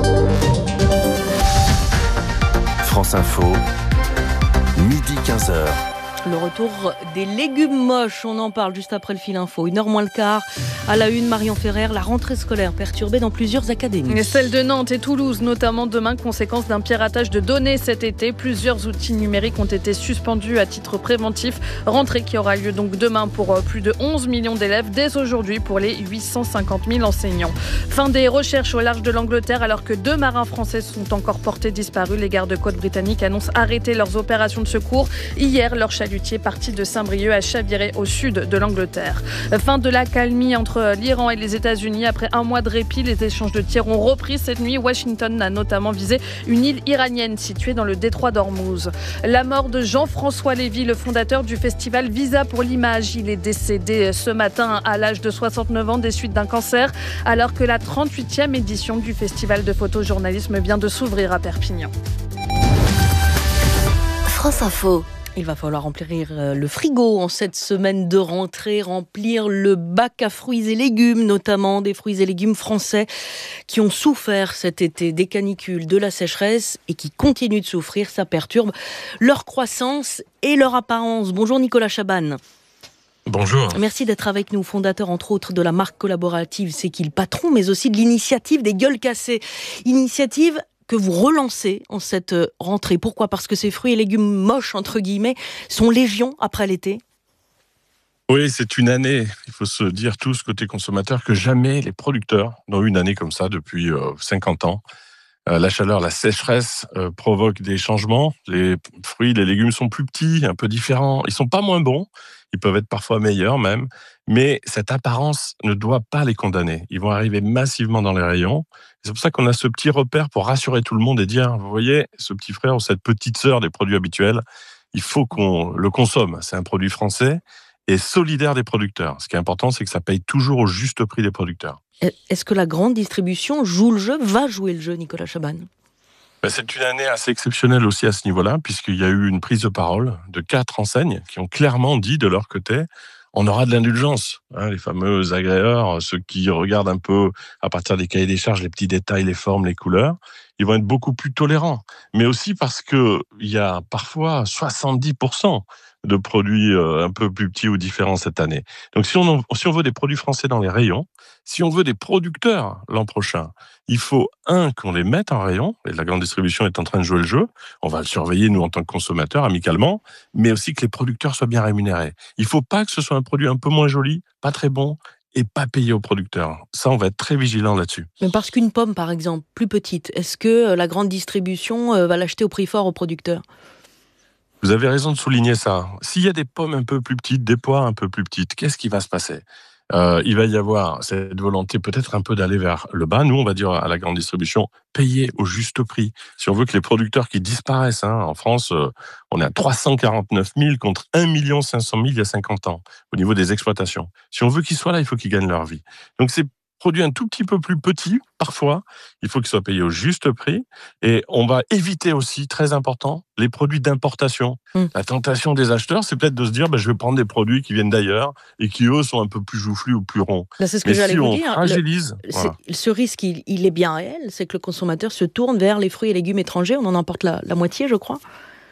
France Info, midi quinze heures. Le retour des légumes moches, on en parle juste après le fil info. Une heure moins le quart, à la une, Marion Ferrer, la rentrée scolaire perturbée dans plusieurs académies. Et celle de Nantes et Toulouse, notamment demain, conséquence d'un piratage de données cet été. Plusieurs outils numériques ont été suspendus à titre préventif. Rentrée qui aura lieu donc demain pour plus de onze millions d'élèves, dès aujourd'hui pour les huit cent cinquante mille enseignants. Fin des recherches au large de l'Angleterre, alors que deux marins français sont encore portés disparus. Les gardes-côtes britanniques annoncent arrêter leurs opérations de secours. Hier, leur chalutier parti de Saint-Brieuc a chaviré au sud de l'Angleterre. Fin de l'accalmie entre l'Iran et les États-Unis. Après un mois de répit, les échanges de tirs ont repris cette nuit. Washington a notamment visé une île iranienne située dans le détroit d'Ormuz. La mort de Jean-François Lévy, le fondateur du festival Visa pour l'image. Il est décédé ce matin à l'âge de soixante-neuf ans des suites d'un cancer, alors que la trente-huitième édition du festival de photojournalisme vient de s'ouvrir à Perpignan. France Info. Il va falloir remplir le frigo en cette semaine de rentrée, remplir le bac à fruits et légumes, notamment des fruits et légumes français qui ont souffert cet été des canicules, de la sécheresse et qui continuent de souffrir. Ça perturbe leur croissance et leur apparence. Bonjour Nicolas Chaban. Bonjour. Merci d'être avec nous, fondateur entre autres de la marque collaborative C'est qui le patron, mais aussi de l'initiative des gueules cassées. Initiative que vous relancez en cette rentrée. Pourquoi ? Parce que ces fruits et légumes moches, entre guillemets, sont légion après l'été ? Oui, c'est une année, il faut se dire tous, côté consommateur, que jamais les producteurs n'ont eu une année comme ça depuis euh, cinquante ans. Euh, la chaleur, la sécheresse euh, provoquent des changements. Les fruits, les légumes sont plus petits, un peu différents. Ils sont pas moins bons, ils peuvent être parfois meilleurs même, mais cette apparence ne doit pas les condamner. Ils vont arriver massivement dans les rayons. C'est pour ça qu'on a ce petit repère pour rassurer tout le monde et dire, vous voyez, ce petit frère ou cette petite sœur des produits habituels, il faut qu'on le consomme. C'est un produit français et solidaire des producteurs. Ce qui est important, c'est que ça paye toujours au juste prix des producteurs. Est-ce que la grande distribution joue le jeu, va jouer le jeu, Nicolas Chaban ? Ben, c'est une année assez exceptionnelle aussi à ce niveau-là, puisqu'il y a eu une prise de parole de quatre enseignes qui ont clairement dit de leur côté, on aura de l'indulgence. Hein, les fameux agréeurs, ceux qui regardent un peu à partir des cahiers des charges, les petits détails, les formes, les couleurs, ils vont être beaucoup plus tolérants. Mais aussi parce qu'il y a parfois soixante-dix pour cent de produits euh, un peu plus petits ou différents cette année. Donc si on, si on veut des produits français dans les rayons, si on veut des producteurs l'an prochain, il faut, un, qu'on les mette en rayon, et la grande distribution est en train de jouer le jeu, on va le surveiller, nous, en tant que consommateurs, amicalement, mais aussi que les producteurs soient bien rémunérés. Il ne faut pas que ce soit un produit un peu moins joli, pas très bon, et pas payé aux producteurs. Ça, on va être très vigilant là-dessus. Mais parce qu'une pomme, par exemple, plus petite, est-ce que la grande distribution va l'acheter au prix fort aux producteurs ? Vous avez raison de souligner ça. S'il y a des pommes un peu plus petites, des poires un peu plus petites, qu'est-ce qui va se passer ? Euh, il va y avoir cette volonté peut-être un peu d'aller vers le bas. Nous, on va dire à la grande distribution, payer au juste prix. Si on veut que les producteurs qui disparaissent, hein, en France, euh, on est à trois cent quarante-neuf mille contre un million cinq cent mille il y a cinquante ans au niveau des exploitations. Si on veut qu'ils soient là, il faut qu'ils gagnent leur vie. Donc c'est produits un tout petit peu plus petits, parfois, il faut qu'ils soient payés au juste prix. Et on va éviter aussi, très important, les produits d'importation. Mmh. La tentation des acheteurs, c'est peut-être de se dire, bah, je vais prendre des produits qui viennent d'ailleurs et qui, eux, sont un peu plus joufflus ou plus ronds. Là, c'est ce que Mais j'allais si vous on dire. fragilise, le, voilà. Ce risque, il, il est bien réel, c'est que le consommateur se tourne vers les fruits et légumes étrangers. On en importe la, la moitié, je crois.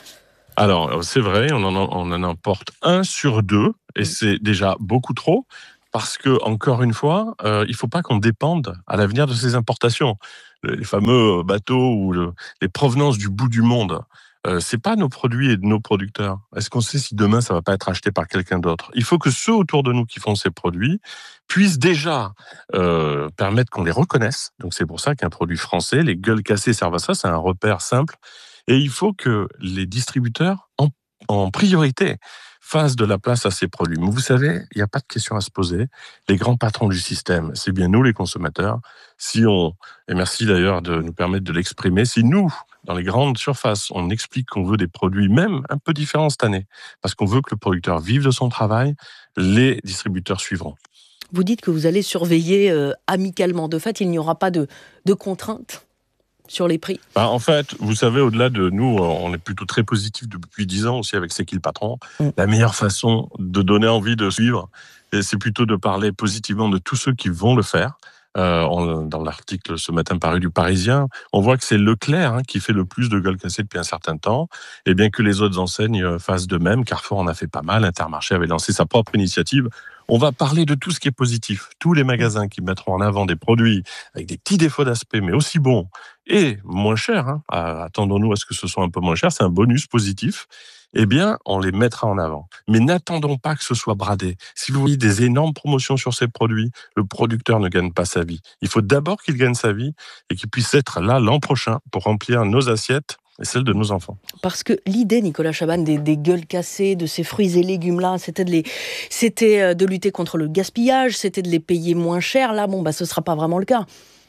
Alors, c'est vrai, on en, on en importe un sur deux, et mmh. c'est déjà beaucoup trop. Parce que, encore une fois, euh, il ne faut pas qu'on dépende à l'avenir de ces importations. Les fameux bateaux ou le, les provenances du bout du monde, euh, ce n'est pas nos produits et nos producteurs. Est-ce qu'on sait si demain, ça ne va pas être acheté par quelqu'un d'autre ? Il faut que ceux autour de nous qui font ces produits puissent déjà euh, permettre qu'on les reconnaisse. Donc c'est pour ça qu'un produit français, les gueules cassées servent à ça, c'est un repère simple. Et il faut que les distributeurs, en, en priorité, fasse de la place à ces produits. Mais vous savez, il n'y a pas de question à se poser. Les grands patrons du système, c'est bien nous les consommateurs. Si on, et merci d'ailleurs de nous permettre de l'exprimer, si nous, dans les grandes surfaces, on explique qu'on veut des produits même un peu différents cette année, parce qu'on veut que le producteur vive de son travail, les distributeurs suivront. Vous dites que vous allez surveiller euh, amicalement. De fait, il n'y aura pas de, de contraintes sur les prix. Bah, en fait, vous savez, au-delà de nous, on est plutôt très positif depuis dix ans aussi avec C'est qui le patron. Mm. La meilleure façon de donner envie de suivre, c'est plutôt de parler positivement de tous ceux qui vont le faire. Euh, on, dans l'article ce matin paru du Parisien, on voit que c'est Leclerc hein, qui fait le plus de gueules cassées depuis un certain temps, et bien que les autres enseignes fassent de même. Carrefour en a fait pas mal, Intermarché avait lancé sa propre initiative. On va parler de tout ce qui est positif. Tous les magasins qui mettront en avant des produits avec des petits défauts d'aspect, mais aussi bons et moins chers, hein. Attendons-nous à ce que ce soit un peu moins cher, c'est un bonus positif. Eh bien, on les mettra en avant. Mais n'attendons pas que ce soit bradé. Si vous voyez des énormes promotions sur ces produits, le producteur ne gagne pas sa vie. Il faut d'abord qu'il gagne sa vie et qu'il puisse être là l'an prochain pour remplir nos assiettes et celles de nos enfants. Parce que l'idée, Nicolas Chaban, des, des gueules cassées, de ces fruits et légumes-là, c'était de, les, c'était de lutter contre le gaspillage, c'était de les payer moins cher. Là, bon, bah, ce ne sera pas vraiment le cas.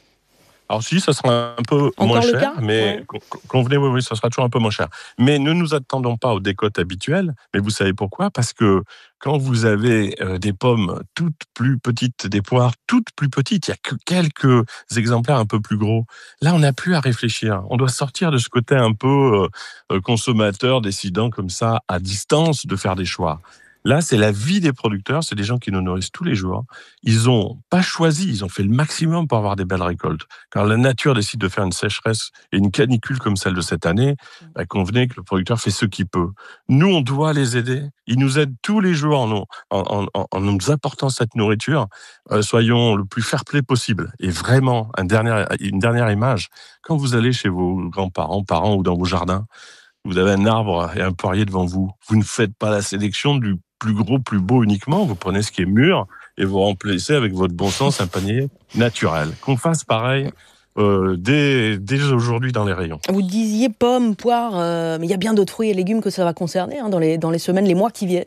Alors si, ça sera un peu Encore moins le cher, cas mais ouais. convenez, oui, oui, ça sera toujours un peu moins cher. Mais ne nous attendons pas aux décotes habituelles, mais vous savez pourquoi ? Parce que quand vous avez euh, des pommes toutes plus petites, des poires toutes plus petites, il n'y a que quelques exemplaires un peu plus gros. Là, on n'a plus à réfléchir. On doit sortir de ce côté un peu euh, consommateur, décidant comme ça, à distance, de faire des choix. Là, c'est la vie des producteurs, c'est des gens qui nous nourrissent tous les jours. Ils n'ont pas choisi, ils ont fait le maximum pour avoir des belles récoltes. Quand la nature décide de faire une sécheresse et une canicule comme celle de cette année, bah, convenez que le producteur fait ce qu'il peut. Nous, on doit les aider. Ils nous aident tous les jours en, en, en, en nous apportant cette nourriture. Euh, soyons le plus fair-play possible. Et vraiment, un dernier, une dernière image, quand vous allez chez vos grands-parents, parents ou dans vos jardins, vous avez un arbre et un poirier devant vous. Vous ne faites pas la sélection du plus gros, plus beau uniquement. Vous prenez ce qui est mûr et vous remplacez avec votre bon sens un panier naturel. Qu'on fasse pareil euh, dès, dès aujourd'hui dans les rayons. Vous disiez pommes, poires, euh, mais il y a bien d'autres fruits et légumes que ça va concerner hein, dans, les, dans les semaines, les mois qui viennent.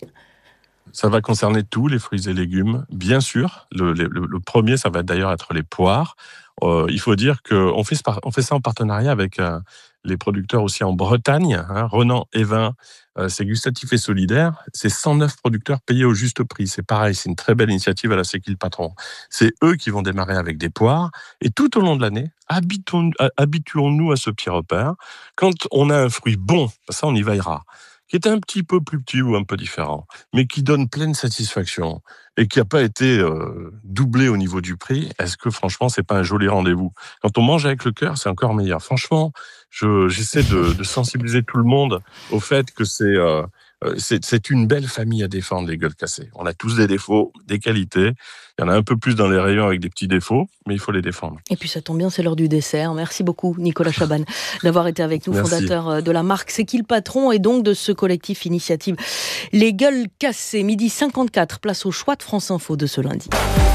Ça va concerner tous les fruits et légumes, bien sûr. Le, le, le premier, ça va d'ailleurs être les poires. Euh, il faut dire qu'on fait, on fait ça en partenariat avec euh, les producteurs aussi en Bretagne, hein, Renan Evin, euh, c'est gustatif et solidaire. C'est cent neuf producteurs payés au juste prix. C'est pareil, c'est une très belle initiative à la C'est qui le patron. C'est eux qui vont démarrer avec des poires. Et tout au long de l'année, habituons, habituons-nous à ce petit repère. Quand on a un fruit bon, ça on y veillera, qui est un petit peu plus petit ou un peu différent, mais qui donne pleine satisfaction et qui n'a pas été euh, doublé au niveau du prix, est-ce que franchement, c'est pas un joli rendez-vous ? Quand on mange avec le cœur, c'est encore meilleur. Franchement, je, j'essaie de, de sensibiliser tout le monde au fait que c'est... Euh, Euh, c'est, c'est une belle famille à défendre, les gueules cassées. On a tous des défauts, des qualités. Il y en a un peu plus dans les rayons avec des petits défauts, mais il faut les défendre. Et puis ça tombe bien, c'est l'heure du dessert. Merci beaucoup Nicolas Chaban d'avoir été avec nous, Merci. fondateur de la marque C'est qui le patron et donc de ce collectif initiative Les Gueules Cassées. Midi cinquante-quatre, place au choix de France Info de ce lundi.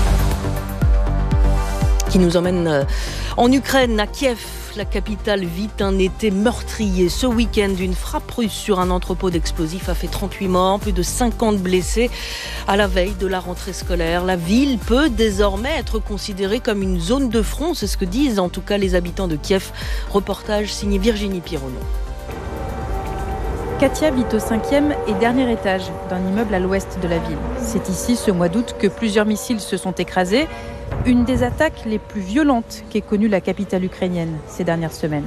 Qui nous emmène en Ukraine, à Kiev. La capitale vit un été meurtrier. Ce week-end, une frappe russe sur un entrepôt d'explosifs a fait trente-huit morts, plus de cinquante blessés. À la veille de la rentrée scolaire, la ville peut désormais être considérée comme une zone de front. C'est ce que disent en tout cas les habitants de Kiev. Reportage signé Virginie Pironneau. Katia vit au cinquième et dernier étage d'un immeuble à l'ouest de la ville. C'est ici, ce mois d'août, que plusieurs missiles se sont écrasés. Une des attaques les plus violentes qu'ait connue la capitale ukrainienne ces dernières semaines.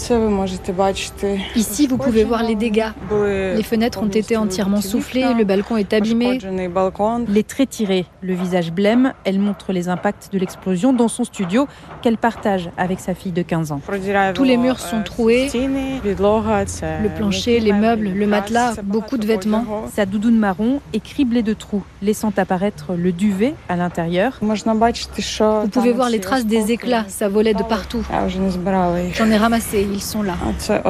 Ici, vous pouvez voir les dégâts. Les fenêtres ont été entièrement soufflées, le balcon est abîmé. Les traits tirés, le visage blême, elle montre les impacts de l'explosion dans son studio qu'elle partage avec sa fille de quinze ans. Tous les murs sont troués, le plancher, les meubles, le matelas, beaucoup de vêtements. Sa doudoune marron est criblée de trous, laissant apparaître le duvet à l'intérieur. Vous pouvez voir les traces des éclats, ça volait de partout. J'en ai ramassé, ils sont là.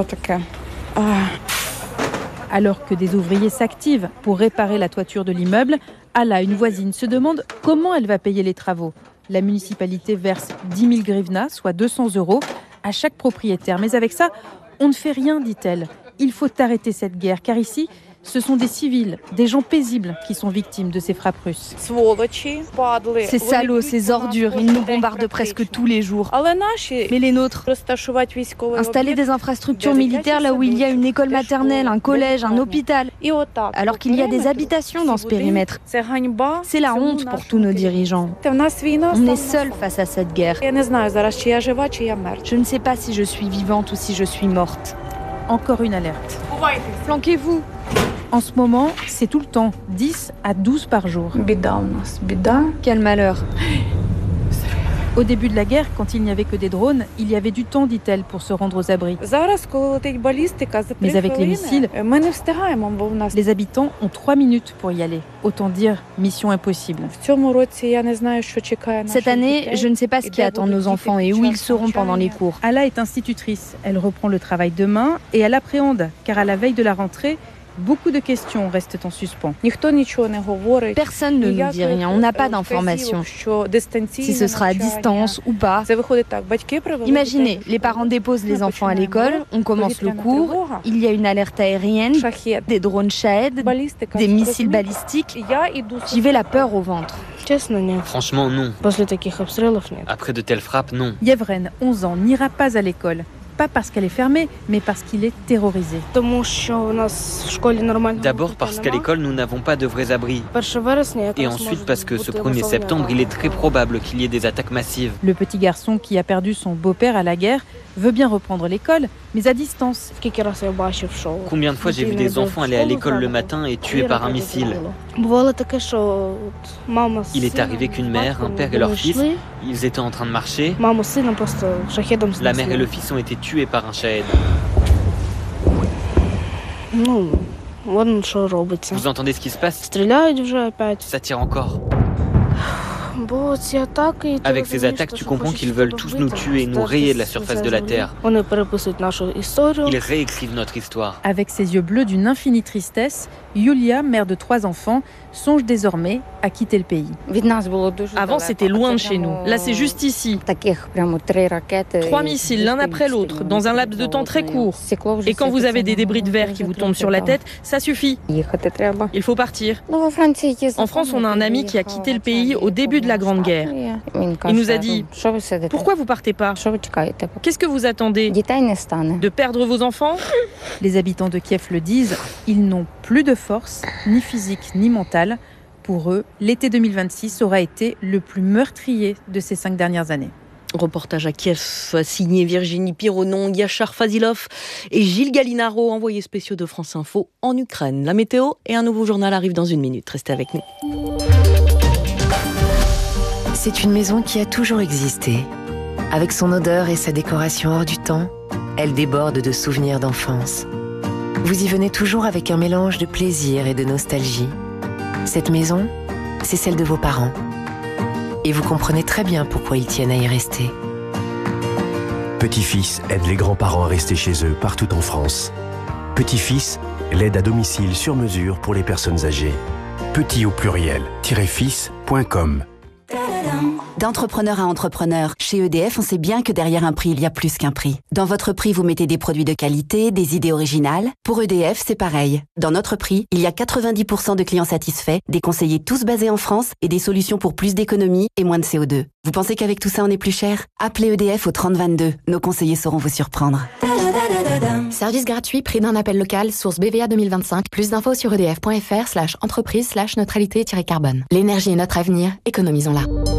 Alors que des ouvriers s'activent pour réparer la toiture de l'immeuble, Alla, une voisine, se demande comment elle va payer les travaux. La municipalité verse dix mille grivnas, soit deux cents euros, à chaque propriétaire. Mais avec ça, on ne fait rien, dit-elle. Il faut arrêter cette guerre, car ici, ce sont des civils, des gens paisibles qui sont victimes de ces frappes russes. Ces salauds, ces ordures, ils nous bombardent presque tous les jours. Mais les nôtres, installer des infrastructures militaires là où il y a une école maternelle, un collège, un hôpital, alors qu'il y a des habitations dans ce périmètre. C'est la honte pour tous nos dirigeants. On est seuls face à cette guerre. Je ne sais pas si je suis vivante ou si je suis morte. Encore une alerte. Flanquez-vous! En ce moment, c'est tout le temps, dix à douze par jour. Quel malheur. Au début de la guerre, quand il n'y avait que des drones, il y avait du temps, dit-elle, pour se rendre aux abris. Mais avec les missiles, les habitants ont trois minutes pour y aller. Autant dire, mission impossible. Cette année, je ne sais pas ce qui attend nos enfants et où ils seront pendant les cours. Alla est institutrice. Elle reprend le travail demain et elle appréhende, car à la veille de la rentrée, beaucoup de questions restent en suspens. Personne ne nous dit rien, on n'a pas d'informations. Si ce sera à distance ou pas. Imaginez, les parents déposent les enfants à l'école, on commence le cours, il y a une alerte aérienne, des drones Shahed, des missiles balistiques. J'y vais la peur au ventre. Franchement, non. Après de telles frappes, non. Yevren, onze ans, n'ira pas à l'école. Pas parce qu'elle est fermée, mais parce qu'il est terrorisé. D'abord parce qu'à l'école, nous n'avons pas de vrais abris. Et ensuite parce que ce premier septembre, il est très probable qu'il y ait des attaques massives. Le petit garçon qui a perdu son beau-père à la guerre veut bien reprendre l'école, mais à distance. Combien de fois j'ai vu des enfants aller à l'école le matin et tués par un missile? Il est arrivé qu'une mère, un père et leur fils, ils étaient en train de marcher. La mère et le fils ont été tués par un Shahed. Vous entendez ce qui se passe? Ça tire encore. Avec ces attaques, tu comprends qu'ils veulent tous nous tuer et nous rayer de la surface de la Terre. Ils réécrivent notre histoire. Avec ses yeux bleus d'une infinie tristesse, Yulia, mère de trois enfants, songe désormais à quitter le pays. Avant, c'était loin de chez nous. Là, c'est juste ici. Trois missiles, l'un après l'autre, dans un laps de temps très court. Et quand vous avez des débris de verre qui vous tombent sur la tête, ça suffit. Il faut partir. En France, on a un ami qui a quitté le pays au début de la Grande Guerre. Il nous a dit « Pourquoi vous partez pas? Qu'est-ce que vous attendez? De perdre vos enfants ?» Les habitants de Kiev le disent, ils n'ont plus de force, ni physique, ni mentale. Pour eux, l'été deux mille vingt-six aura été le plus meurtrier de ces cinq dernières années. Reportage à Kiev, signé Virginie Pironneau, Yachar Fazilov et Gilles Gallinaro, envoyés spéciaux de France Info en Ukraine. La météo et un nouveau journal arrivent dans une minute. Restez avec nous. C'est une maison qui a toujours existé. Avec son odeur et sa décoration hors du temps, elle déborde de souvenirs d'enfance. Vous y venez toujours avec un mélange de plaisir et de nostalgie. Cette maison, c'est celle de vos parents. Et vous comprenez très bien pourquoi ils tiennent à y rester. Petit-Fils aide les grands-parents à rester chez eux partout en France. Petit-Fils, l'aide à domicile sur mesure pour les personnes âgées. Petit au pluriel, fils point com. D'entrepreneur à entrepreneur, chez E D F, on sait bien que derrière un prix, il y a plus qu'un prix. Dans votre prix, vous mettez des produits de qualité, des idées originales. Pour E D F, c'est pareil. Dans notre prix, il y a quatre-vingt-dix pour cent de clients satisfaits, des conseillers tous basés en France et des solutions pour plus d'économie et moins de C O deux. Vous pensez qu'avec tout ça, on est plus cher ? Appelez E D F au trente vingt-deux. Nos conseillers sauront vous surprendre. Service gratuit, prix d'un appel local, source B V A deux mille vingt-cinq. Plus d'infos sur edf.fr slash entreprise slash neutralité-carbone. L'énergie est notre avenir, économisons-la.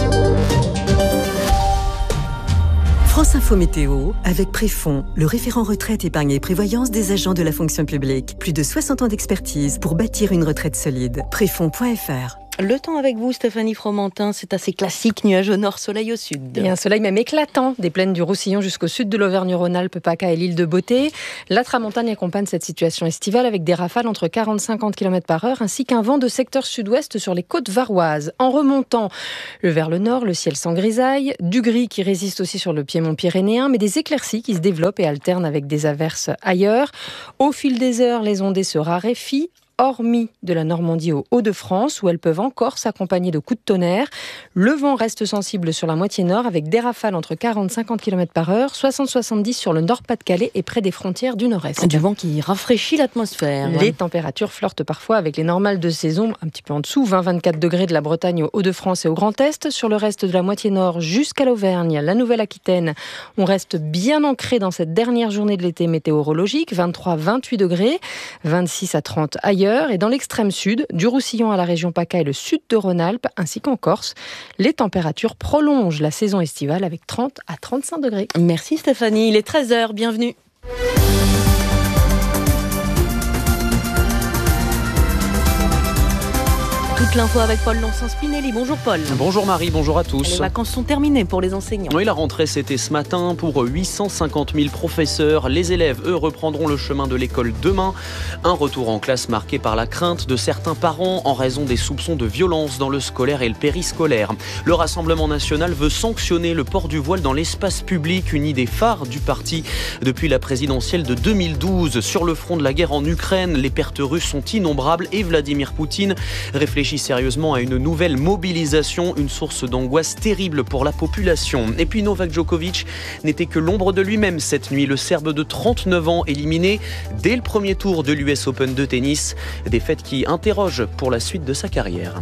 France Info Météo, avec Préfond, le référent retraite, épargne et prévoyance des agents de la fonction publique. Plus de soixante ans d'expertise pour bâtir une retraite solide. Préfond point F R. Le temps avec vous, Stéphanie Fromentin, c'est assez classique, nuages au nord, soleil au sud. Et un soleil même éclatant, des plaines du Roussillon jusqu'au sud de l'Auvergne-Rhône-Alpes, PACA et l'île de Beauté. La tramontane accompagne cette situation estivale avec des rafales entre quarante et cinquante kilomètres par heure, ainsi qu'un vent de secteur sud-ouest sur les côtes varoises. En remontant vers le nord, le ciel sans grisaille, du gris qui résiste aussi sur le piémont pyrénéen, mais des éclaircies qui se développent et alternent avec des averses ailleurs. Au fil des heures, les ondées se raréfient, hormis de la Normandie aux Hauts-de-France, où elles peuvent encore s'accompagner de coups de tonnerre. Le vent reste sensible sur la moitié nord, avec des rafales entre quarante et cinquante kilomètres par heure, soixante à soixante-dix sur le nord-Pas-de-Calais et près des frontières du nord-est. Du vent qui rafraîchit l'atmosphère. Les températures flirtent parfois avec les normales de saison, un petit peu en dessous, vingt à vingt-quatre degrés de la Bretagne aux Hauts-de-France et au Grand Est. Sur le reste de la moitié nord jusqu'à l'Auvergne, la Nouvelle-Aquitaine, on reste bien ancré dans cette dernière journée de l'été météorologique, vingt-trois à vingt-huit degrés, vingt-six à trente ailleurs. Et dans l'extrême sud, du Roussillon à la région PACA et le sud de Rhône-Alpes, ainsi qu'en Corse, les températures prolongent la saison estivale avec trente à trente-cinq degrés. Merci Stéphanie, il est treize heures, bienvenue. Toute l'info avec Paul Lonsin-Spinelli. Bonjour Paul. Bonjour Marie, bonjour à tous. Les vacances sont terminées pour les enseignants. Oui, la rentrée c'était ce matin pour huit cent cinquante mille professeurs. Les élèves, eux, reprendront le chemin de l'école demain. Un retour en classe marqué par la crainte de certains parents en raison des soupçons de violence dans le scolaire et le périscolaire. Le Rassemblement national veut sanctionner le port du voile dans l'espace public, une idée phare du parti depuis la présidentielle de deux mille douze. Sur le front de la guerre en Ukraine, les pertes russes sont innombrables et Vladimir Poutine réfléchit sérieusement à une nouvelle mobilisation, une source d'angoisse terrible pour la population. Et puis Novak Djokovic n'était que l'ombre de lui-même cette nuit. Le Serbe de trente-neuf ans éliminé dès le premier tour de l'U S Open de tennis. Défaite qui interroge pour la suite de sa carrière.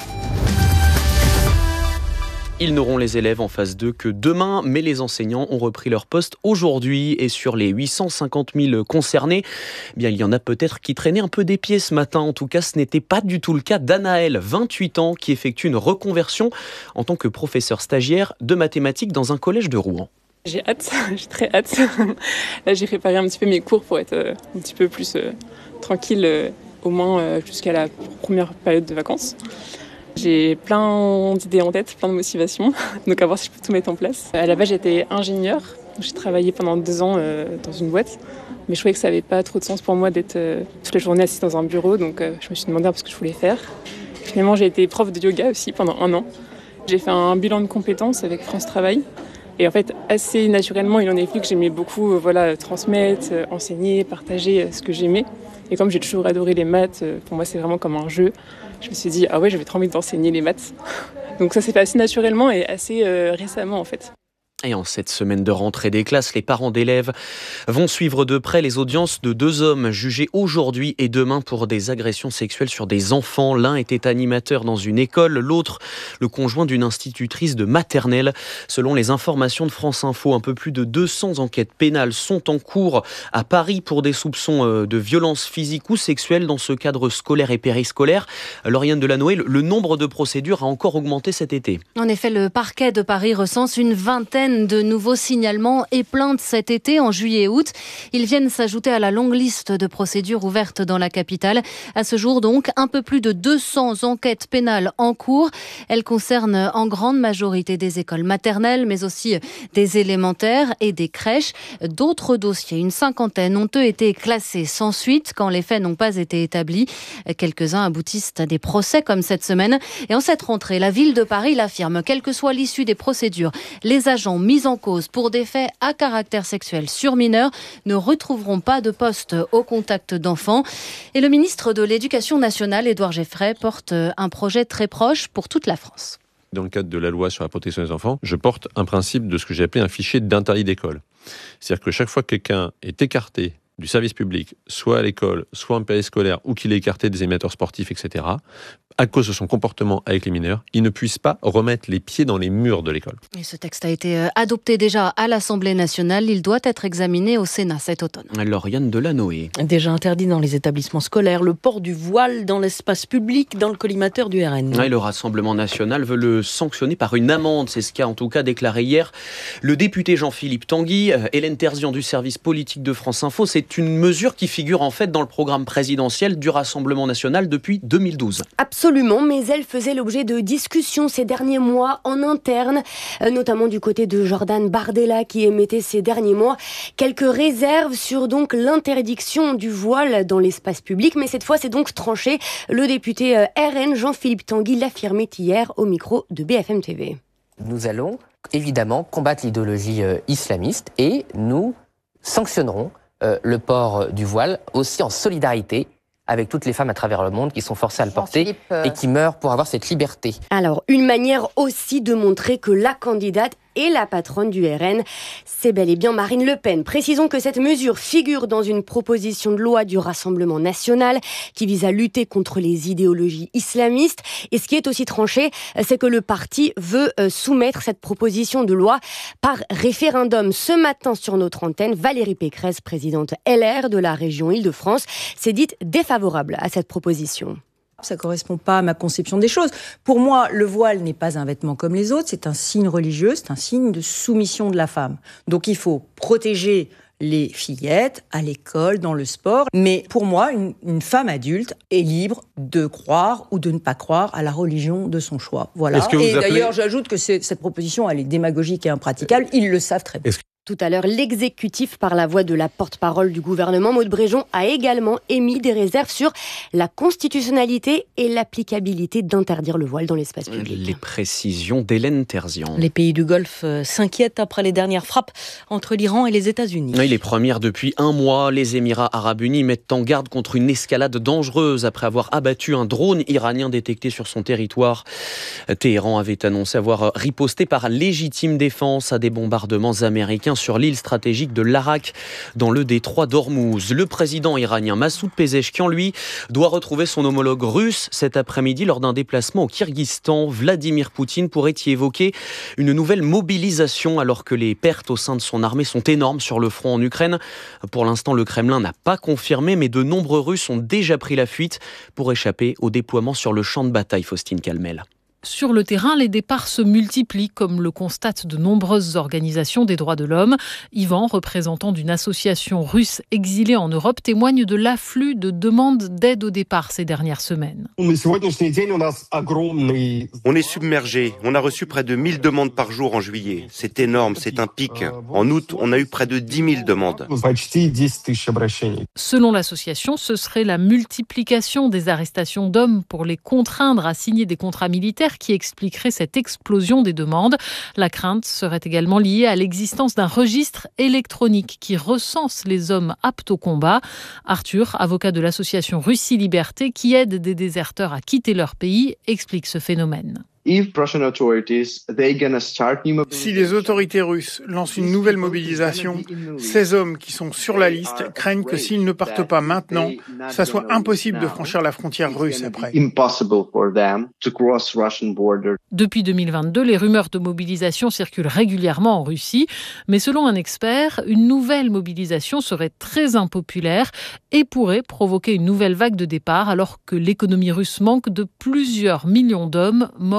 Ils n'auront les élèves en phase deux que demain, mais les enseignants ont repris leur poste aujourd'hui. Et sur les huit cent cinquante mille concernés, eh bien, il y en a peut-être qui traînaient un peu des pieds ce matin. En tout cas, ce n'était pas du tout le cas d'Anaël, vingt-huit ans, qui effectue une reconversion en tant que professeur stagiaire de mathématiques dans un collège de Rouen. J'ai hâte, j'ai très hâte. Là, j'ai préparé un petit peu mes cours pour être un petit peu plus euh, tranquille, euh, au moins euh, jusqu'à la première période de vacances. J'ai plein d'idées en tête, plein de motivation, donc à voir si je peux tout mettre en place. À la base, j'étais ingénieure, j'ai travaillé pendant deux ans euh, dans une boîte, mais je trouvais que ça n'avait pas trop de sens pour moi d'être euh, toute la journée assise dans un bureau, donc euh, je me suis demandé un peu ce que je voulais faire. Finalement, j'ai été prof de yoga aussi pendant un an. J'ai fait un bilan de compétences avec France Travail, et en fait, assez naturellement, il en est venu que j'aimais beaucoup euh, voilà, transmettre, euh, enseigner, partager euh, ce que j'aimais. Et comme j'ai toujours adoré les maths, euh, pour moi, c'est vraiment comme un jeu. Je me suis dit, ah ouais, j'avais trop envie d'enseigner les maths. Donc ça s'est fait assez naturellement et assez euh, récemment en fait. Et en cette semaine de rentrée des classes, les parents d'élèves vont suivre de près les audiences de deux hommes jugés aujourd'hui et demain pour des agressions sexuelles sur des enfants. L'un était animateur dans une école, l'autre le conjoint d'une institutrice de maternelle. Selon les informations de France Info, un peu plus de deux cents enquêtes pénales sont en cours à Paris pour des soupçons de violences physiques ou sexuelles dans ce cadre scolaire et périscolaire. Lauriane Delanoë, le nombre de procédures a encore augmenté cet été. En effet, le parquet de Paris recense une vingtaine centaine de nouveaux signalements et plaintes cet été, en juillet et août. Ils viennent s'ajouter à la longue liste de procédures ouvertes dans la capitale. À ce jour donc, un peu plus de deux cents enquêtes pénales en cours. Elles concernent en grande majorité des écoles maternelles, mais aussi des élémentaires et des crèches. D'autres dossiers, une cinquantaine, ont eux été classés sans suite quand les faits n'ont pas été établis. Quelques-uns aboutissent à des procès comme cette semaine. Et en cette rentrée, la ville de Paris l'affirme, quelle que soit l'issue des procédures, les agents mis en cause pour des faits à caractère sexuel sur mineurs ne retrouveront pas de poste au contact d'enfants. Et le ministre de l'Éducation nationale, Édouard Geffray, porte un projet très proche pour toute la France. Dans le cadre de la loi sur la protection des enfants, je porte un principe de ce que j'ai appelé un fichier d'interdit d'école. C'est-à-dire que chaque fois que quelqu'un est écarté du service public, soit à l'école, soit en périscolaire, ou qu'il est écarté des émetteurs sportifs, et cetera, à cause de son comportement avec les mineurs, il ne puisse pas remettre les pieds dans les murs de l'école. Et ce texte a été adopté déjà à l'Assemblée nationale. Il doit être examiné au Sénat cet automne. Lauriane Delanoë. Déjà interdit dans les établissements scolaires, le port du voile dans l'espace public dans le collimateur du R N. Ouais, le Rassemblement national veut le sanctionner par une amende. C'est ce qu'a en tout cas déclaré hier le député Jean-Philippe Tanguy. Hélène Terzian du service politique de France Info. C'est une mesure qui figure en fait dans le programme présidentiel du Rassemblement national depuis deux mille douze. Absolument, mais elle faisait l'objet de discussions ces derniers mois en interne, notamment du côté de Jordan Bardella qui émettait ces derniers mois quelques réserves sur donc l'interdiction du voile dans l'espace public. Mais cette fois, c'est donc tranché. Le député R N Jean-Philippe Tanguy l'affirmait hier au micro de B F M T V. Nous allons évidemment combattre l'idéologie islamiste et nous sanctionnerons euh, le port du voile aussi en solidarité avec toutes les femmes à travers le monde qui sont forcées à le porter euh... et qui meurent pour avoir cette liberté. Alors, une manière aussi de montrer que la candidate et la patronne du R N, c'est bel et bien Marine Le Pen. Précisons que cette mesure figure dans une proposition de loi du Rassemblement national qui vise à lutter contre les idéologies islamistes. Et ce qui est aussi tranché, c'est que le parti veut soumettre cette proposition de loi par référendum. Ce matin, sur notre antenne, Valérie Pécresse, présidente L R de la région Île-de-France, s'est dite défavorable à cette proposition. Ça ne correspond pas à ma conception des choses. Pour moi, le voile n'est pas un vêtement comme les autres, c'est un signe religieux, c'est un signe de soumission de la femme. Donc il faut protéger les fillettes à l'école, dans le sport. Mais pour moi, une, une femme adulte est libre de croire ou de ne pas croire à la religion de son choix. Voilà. Et appelez... d'ailleurs, j'ajoute que cette proposition, elle est démagogique et impraticable. Ils le savent très bien. Tout à l'heure, l'exécutif, par la voix de la porte-parole du gouvernement, Maud Bréjon, a également émis des réserves sur la constitutionnalité et l'applicabilité d'interdire le voile dans l'espace public. Les précisions d'Hélène Terzian. Les pays du Golfe s'inquiètent après les dernières frappes entre l'Iran et les États-Unis. Oui, les premières depuis un mois. Les Émirats arabes unis mettent en garde contre une escalade dangereuse après avoir abattu un drone iranien détecté sur son territoire. Téhéran avait annoncé avoir riposté par légitime défense à des bombardements américains sur l'île stratégique de l'Arak, dans le détroit d'Ormuz. Le président iranien Massoud Pezeshkian, lui, doit retrouver son homologue russe cet après-midi lors d'un déplacement au Kirghizistan. Vladimir Poutine pourrait y évoquer une nouvelle mobilisation alors que les pertes au sein de son armée sont énormes sur le front en Ukraine. Pour l'instant, le Kremlin n'a pas confirmé, mais de nombreux Russes ont déjà pris la fuite pour échapper au déploiement sur le champ de bataille. Faustine Calmel. Sur le terrain, les départs se multiplient, comme le constatent de nombreuses organisations des droits de l'homme. Yvan, représentant d'une association russe exilée en Europe, témoigne de l'afflux de demandes d'aide au départ ces dernières semaines. On est submergé. On a reçu près de mille demandes par jour en juillet. C'est énorme, c'est un pic. En août, on a eu près de dix mille demandes. Selon l'association, ce serait la multiplication des arrestations d'hommes pour les contraindre à signer des contrats militaires qui expliquerait cette explosion des demandes. La crainte serait également liée à l'existence d'un registre électronique qui recense les hommes aptes au combat. Arthur, avocat de l'association Russie Liberté, qui aide des déserteurs à quitter leur pays, explique ce phénomène. Si les autorités russes lancent une nouvelle mobilisation, ces hommes qui sont sur la liste craignent que s'ils ne partent pas maintenant, ça soit impossible de franchir la frontière russe après. Depuis deux mille vingt-deux, les rumeurs de mobilisation circulent régulièrement en Russie, mais selon un expert, une nouvelle mobilisation serait très impopulaire et pourrait provoquer une nouvelle vague de départ alors que l'économie russe manque de plusieurs millions d'hommes morts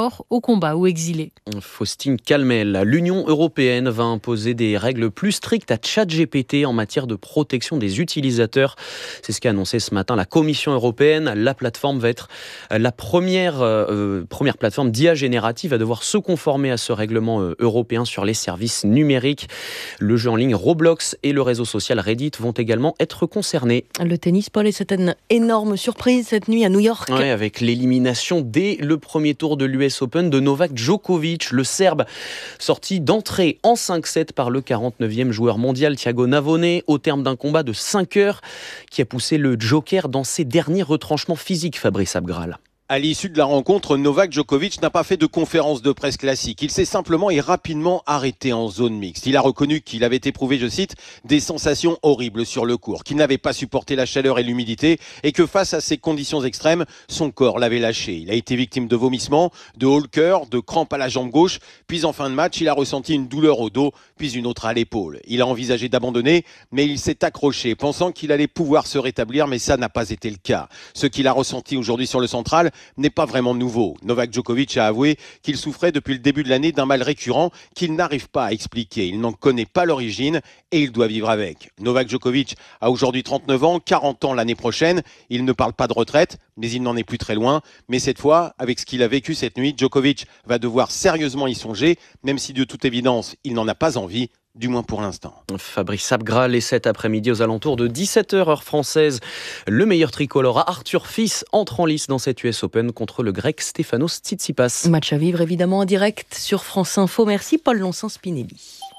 morts au combat ou exilés. Faustine Calmel, l'Union européenne va imposer des règles plus strictes à ChatGPT en matière de protection des utilisateurs. C'est ce qu'a annoncé ce matin la Commission européenne. La plateforme va être la première, euh, première plateforme d'I A générative à devoir se conformer à ce règlement euh, européen sur les services numériques. Le jeu en ligne Roblox et le réseau social Reddit vont également être concernés. Le tennis, Paul, et c'était une énorme surprise cette nuit à New York. Ouais, avec l'élimination dès le premier tour de l'U S Open de Novak Djokovic, le Serbe sorti d'entrée en cinq sept par le quarante-neuvième joueur mondial Thiago Navone au terme d'un combat de cinq heures qui a poussé le Joker dans ses derniers retranchements physiques, Fabrice Abgral. À l'issue de la rencontre, Novak Djokovic n'a pas fait de conférence de presse classique. Il s'est simplement et rapidement arrêté en zone mixte. Il a reconnu qu'il avait éprouvé, je cite, des sensations horribles sur le court, qu'il n'avait pas supporté la chaleur et l'humidité et que face à ces conditions extrêmes, son corps l'avait lâché. Il a été victime de vomissements, de haut le cœur, de crampes à la jambe gauche. Puis en fin de match, il a ressenti une douleur au dos, puis une autre à l'épaule. Il a envisagé d'abandonner, mais il s'est accroché, pensant qu'il allait pouvoir se rétablir, mais ça n'a pas été le cas. Ce qu'il a ressenti aujourd'hui sur le central n'est pas vraiment nouveau. Novak Djokovic a avoué qu'il souffrait depuis le début de l'année d'un mal récurrent qu'il n'arrive pas à expliquer. Il n'en connaît pas l'origine et il doit vivre avec. Novak Djokovic a aujourd'hui trente-neuf ans, quarante ans l'année prochaine. Il ne parle pas de retraite, mais il n'en est plus très loin. Mais cette fois, avec ce qu'il a vécu cette nuit, Djokovic va devoir sérieusement y songer, même si de toute évidence, il n'en a pas envie. Du moins pour l'instant. Fabrice Abgral, et cet après-midi aux alentours de dix-sept heures heure française, le meilleur tricolore Arthur Fils entre en lice dans cette U S Open contre le grec Stefanos Tsitsipas. Match à vivre évidemment en direct sur France Info. Merci Paul Lonsin-Spinelli.